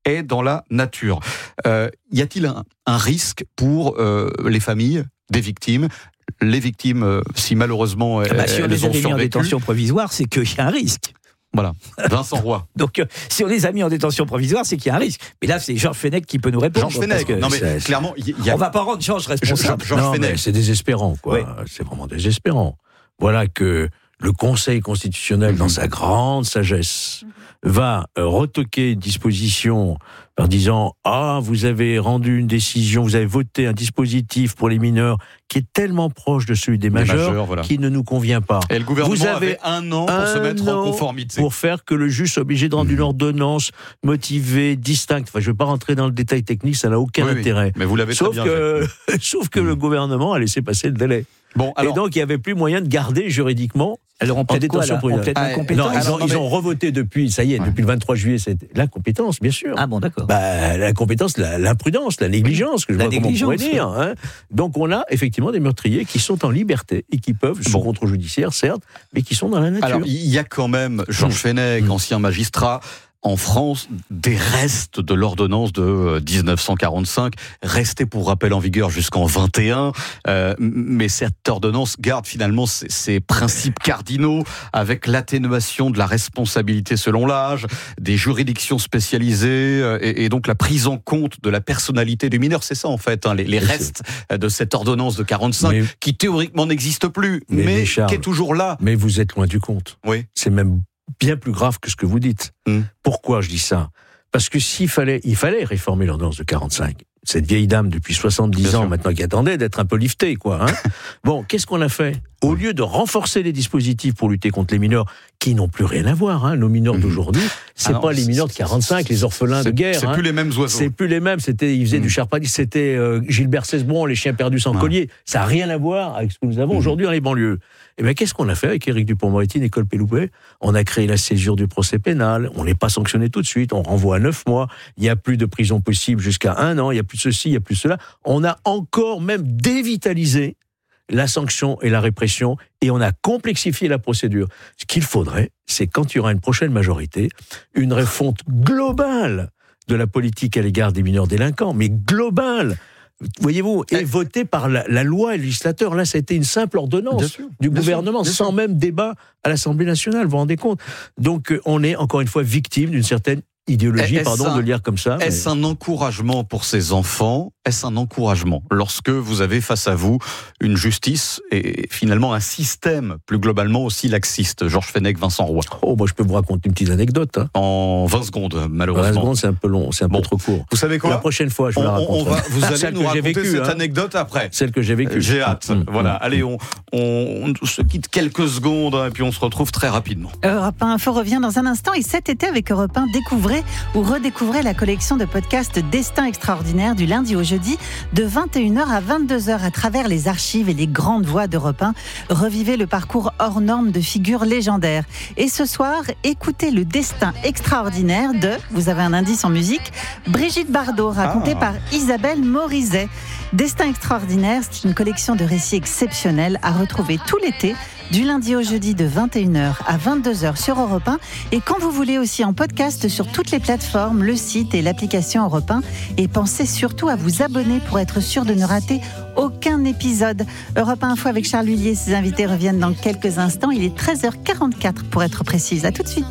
est dans la nature. Euh, y a-t-il un, un risque pour euh, les familles des victimes? Les victimes, euh, si malheureusement elles, ah bah, si on elles les ont a mis en survécu. détention provisoire, c'est qu'il y a un risque. Voilà, Vincent Roy. Donc, euh, si on les a mis en détention provisoire, c'est qu'il y a un risque. Mais là, c'est Georges Fenech qui peut nous répondre. Georges Fenech, non mais c'est, clairement, il y a... on va pas rendre Georges responsable. Georges non, Fenech. C'est désespérant, quoi. Oui. C'est vraiment désespérant. Voilà que le Conseil constitutionnel, mmh. dans sa grande sagesse, va euh, retoquer une disposition en disant « Ah, vous avez rendu une décision, vous avez voté un dispositif pour les mineurs qui est tellement proche de celui des, des majeurs, majeurs voilà. qui ne nous convient pas. » Et le gouvernement vous avez avait un an pour un se mettre en conformité. Pour faire que le juge soit obligé de rendre mmh. une ordonnance motivée, distincte. Enfin, je ne vais pas rentrer dans le détail technique, ça n'a aucun oui, intérêt. Oui, mais vous l'avez sauf très bien que, fait. Sauf que mmh. le gouvernement a laissé passer le délai. Bon, alors... Et donc, il n'y avait plus moyen de garder juridiquement. Alors, on peut-être quoi, là, on peut-être ah, non, ils, ont, ils ont revoté depuis, ça y est, ouais. depuis le vingt-trois juillet, c'est l'incompétence, bien sûr. Ah bon, d'accord. Bah, l'incompétence, la, l'imprudence, la négligence, que je la vois comment on pourrait dire. Hein. Donc, on a effectivement des meurtriers qui sont en liberté et qui peuvent, sous bon. contrôle judiciaire, certes, mais qui sont dans la nature. Alors, il y a quand même Georges mmh. Fenech, mmh. ancien magistrat, en France, des restes de l'ordonnance de dix-neuf cent quarante-cinq, restée pour rappel en vigueur jusqu'en vingt et un, euh, mais cette ordonnance garde finalement ses, ses principes cardinaux, avec l'atténuation de la responsabilité selon l'âge, des juridictions spécialisées, euh, et, et donc la prise en compte de la personnalité du mineur. C'est ça en fait, hein, les, les restes de cette ordonnance de quarante-cinq, mais, qui théoriquement n'existe plus, mais, mais Charles, qui est toujours là. Mais vous êtes loin du compte. Oui. C'est même bien plus grave que ce que vous dites. Mmh. Pourquoi je dis ça? Parce que s'il fallait, il fallait réformer l'ordonnance de quarante-cinq. Cette vieille dame depuis soixante-dix bien ans sûr. Maintenant qui attendait d'être un peu liftée, quoi. Hein. Bon, qu'est-ce qu'on a fait? Au lieu de renforcer les dispositifs pour lutter contre les mineurs, qui n'ont plus rien à voir, hein, nos mineurs mmh. d'aujourd'hui, c'est ah non, pas les mineurs de quarante-cinq, les orphelins de guerre. C'est hein. plus les mêmes oiseaux. C'est plus les mêmes. C'était, ils faisaient mmh. du charpentier. C'était euh, Gilbert Cesbron, les chiens perdus sans ouais. collier. Ça n'a rien à voir avec ce que nous avons mmh. aujourd'hui dans les banlieues. Eh bien, qu'est-ce qu'on a fait avec Éric Dupond-Moretti, Nicole Belloubet? On a créé la césure du procès pénal. On n'est pas sanctionné tout de suite. On renvoie à neuf mois. Il n'y a plus de prison possible jusqu'à un an. Il n'y a plus ceci, il n'y a plus cela. On a encore même dévitalisé la sanction et la répression, et on a complexifié la procédure. Ce qu'il faudrait, c'est quand il y aura une prochaine majorité, une refonte globale de la politique à l'égard des mineurs délinquants, mais globale. Voyez-vous, et voté par la, la loi et le législateur. Là, ça a été une simple ordonnance sûr, du gouvernement, sûr, sans sûr. même débat à l'Assemblée nationale, vous vous rendez compte? Donc, on est, encore une fois, victime d'une certaine idéologie, est-ce pardon un, de le lire comme ça. Est-ce mais... un encouragement pour ces enfants? Est-ce un encouragement lorsque vous avez face à vous une justice et finalement un système plus globalement aussi laxiste? Georges Fenech, Vincent Roy. Oh, moi je peux vous raconter une petite anecdote. Hein. En vingt secondes, malheureusement. vingt secondes, c'est un peu long, c'est un bon. peu trop court. Vous savez quoi? La prochaine fois, je vous on, la raconte. Vous allez Celle nous raconter vécu, cette hein. anecdote après. Celle que j'ai vécue. J'ai hâte. Mmh, voilà. Mmh. Allez, on, on, on se quitte quelques secondes et puis on se retrouve très rapidement. Europe un Info revient dans un instant, et cet été avec Europe un, découvrez ou redécouvrez la collection de podcasts Destin extraordinaire du lundi au jeudi de vingt et une heures à vingt-deux heures à travers les archives et les grandes voix d'Europe un. Revivez le parcours hors norme de figures légendaires. Et ce soir, écoutez le Destin extraordinaire de, vous avez un indice en musique, Brigitte Bardot, raconté ah. par Isabelle Morizet. Destin extraordinaire, c'est une collection de récits exceptionnels à retrouver tout l'été, du lundi au jeudi de vingt et une heures à vingt-deux heures sur Europe un, et quand vous voulez aussi en podcast sur toutes les plateformes, le site et l'application Europe un. Et pensez surtout à vous abonner pour être sûr de ne rater aucun épisode. Europe un Info avec Charles Huillier, ses invités reviennent dans quelques instants. Il est treize heures quarante-quatre pour être précise. À tout de suite.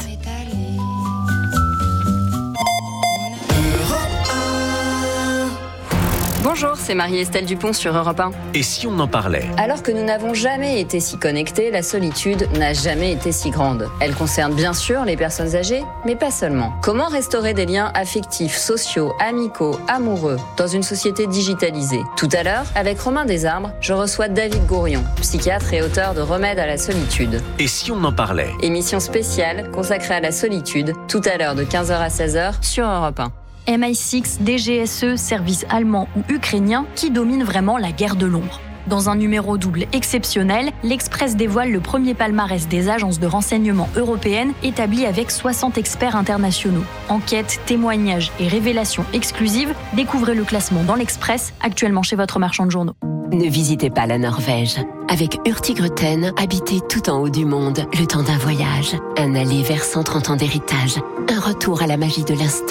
Bonjour, c'est Marie-Estelle Dupont sur Europe un. Et si on en parlait? Alors que nous n'avons jamais été si connectés, la solitude n'a jamais été si grande. Elle concerne bien sûr les personnes âgées, mais pas seulement. Comment restaurer des liens affectifs, sociaux, amicaux, amoureux, dans une société digitalisée? Tout à l'heure, avec Romain Desarbres, je reçois David Gourion, psychiatre et auteur de Remède à la solitude. Et si on en parlait? Émission spéciale consacrée à la solitude, tout à l'heure de quinze heures à seize heures sur Europe un. M I six, D G S E, service allemand ou ukrainien, qui domine vraiment la guerre de l'ombre. Dans un numéro double exceptionnel, l'Express dévoile le premier palmarès des agences de renseignement européennes établies avec soixante experts internationaux. Enquêtes, témoignages et révélations exclusives, découvrez le classement dans l'Express, actuellement chez votre marchand de journaux. Ne visitez pas la Norvège. Avec Hurtigruten, habitez tout en haut du monde, le temps d'un voyage. Un aller vers cent trente ans d'héritage. Un retour à la magie de l'instant.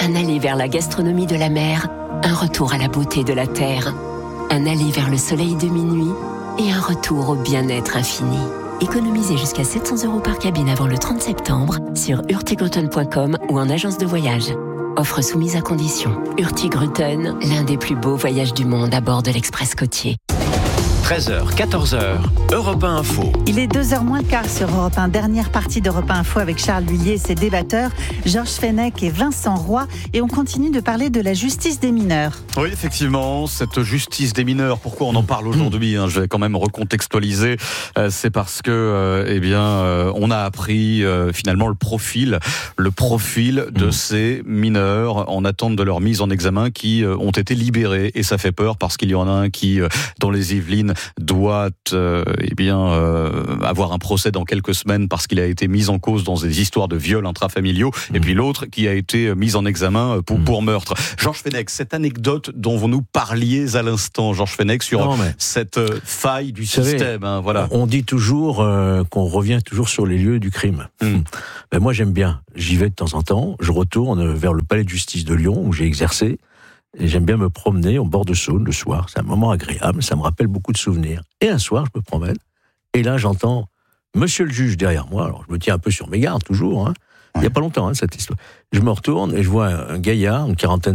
Un aller vers la gastronomie de la mer, un retour à la beauté de la terre. Un aller vers le soleil de minuit et un retour au bien-être infini. Économisez jusqu'à sept cents euros par cabine avant le trente septembre sur hurtigruten point com ou en agence de voyage. Offre soumise à condition. Hurtigruten, l'un des plus beaux voyages du monde à bord de l'Express côtier. treize heures, quatorze heures, Europe un Info. Il est deux heures moins le quart sur Europe un. Dernière partie d'Europe un Info avec Charles Lhuillier et ses débatteurs, Georges Fenech et Vincent Roy. Et on continue de parler de la justice des mineurs. Oui, effectivement, cette justice des mineurs, pourquoi on en parle aujourd'hui, hein, je vais quand même recontextualiser. Euh, c'est parce que, euh, eh bien, euh, on a appris euh, finalement le profil, le profil de mmh. ces mineurs en attente de leur mise en examen qui euh, ont été libérés. Et ça fait peur parce qu'il y en a un qui, euh, dans les Yvelines, doit euh, eh bien euh, avoir un procès dans quelques semaines parce qu'il a été mis en cause dans des histoires de viols intrafamiliaux, mmh. et puis l'autre qui a été mis en examen pour, mmh. pour meurtre. Georges Fenech, cette anecdote dont vous nous parliez à l'instant, Georges Fenech, sur non, mais, cette euh, faille du système. Savez, hein, voilà. On dit toujours euh, qu'on revient toujours sur les lieux du crime. Mmh. Ben moi j'aime bien, j'y vais de temps en temps, je retourne vers le palais de justice de Lyon où j'ai exercé. Et j'aime bien me promener au bord de Saône le soir. C'est un moment agréable, ça me rappelle beaucoup de souvenirs. Et un soir, je me promène, et là, j'entends monsieur le juge derrière moi. Alors, je me tiens un peu sur mes gardes, toujours. Hein. Ouais. Il n'y a pas longtemps, hein, cette histoire. Je me retourne et je vois un gaillard, une quarantaine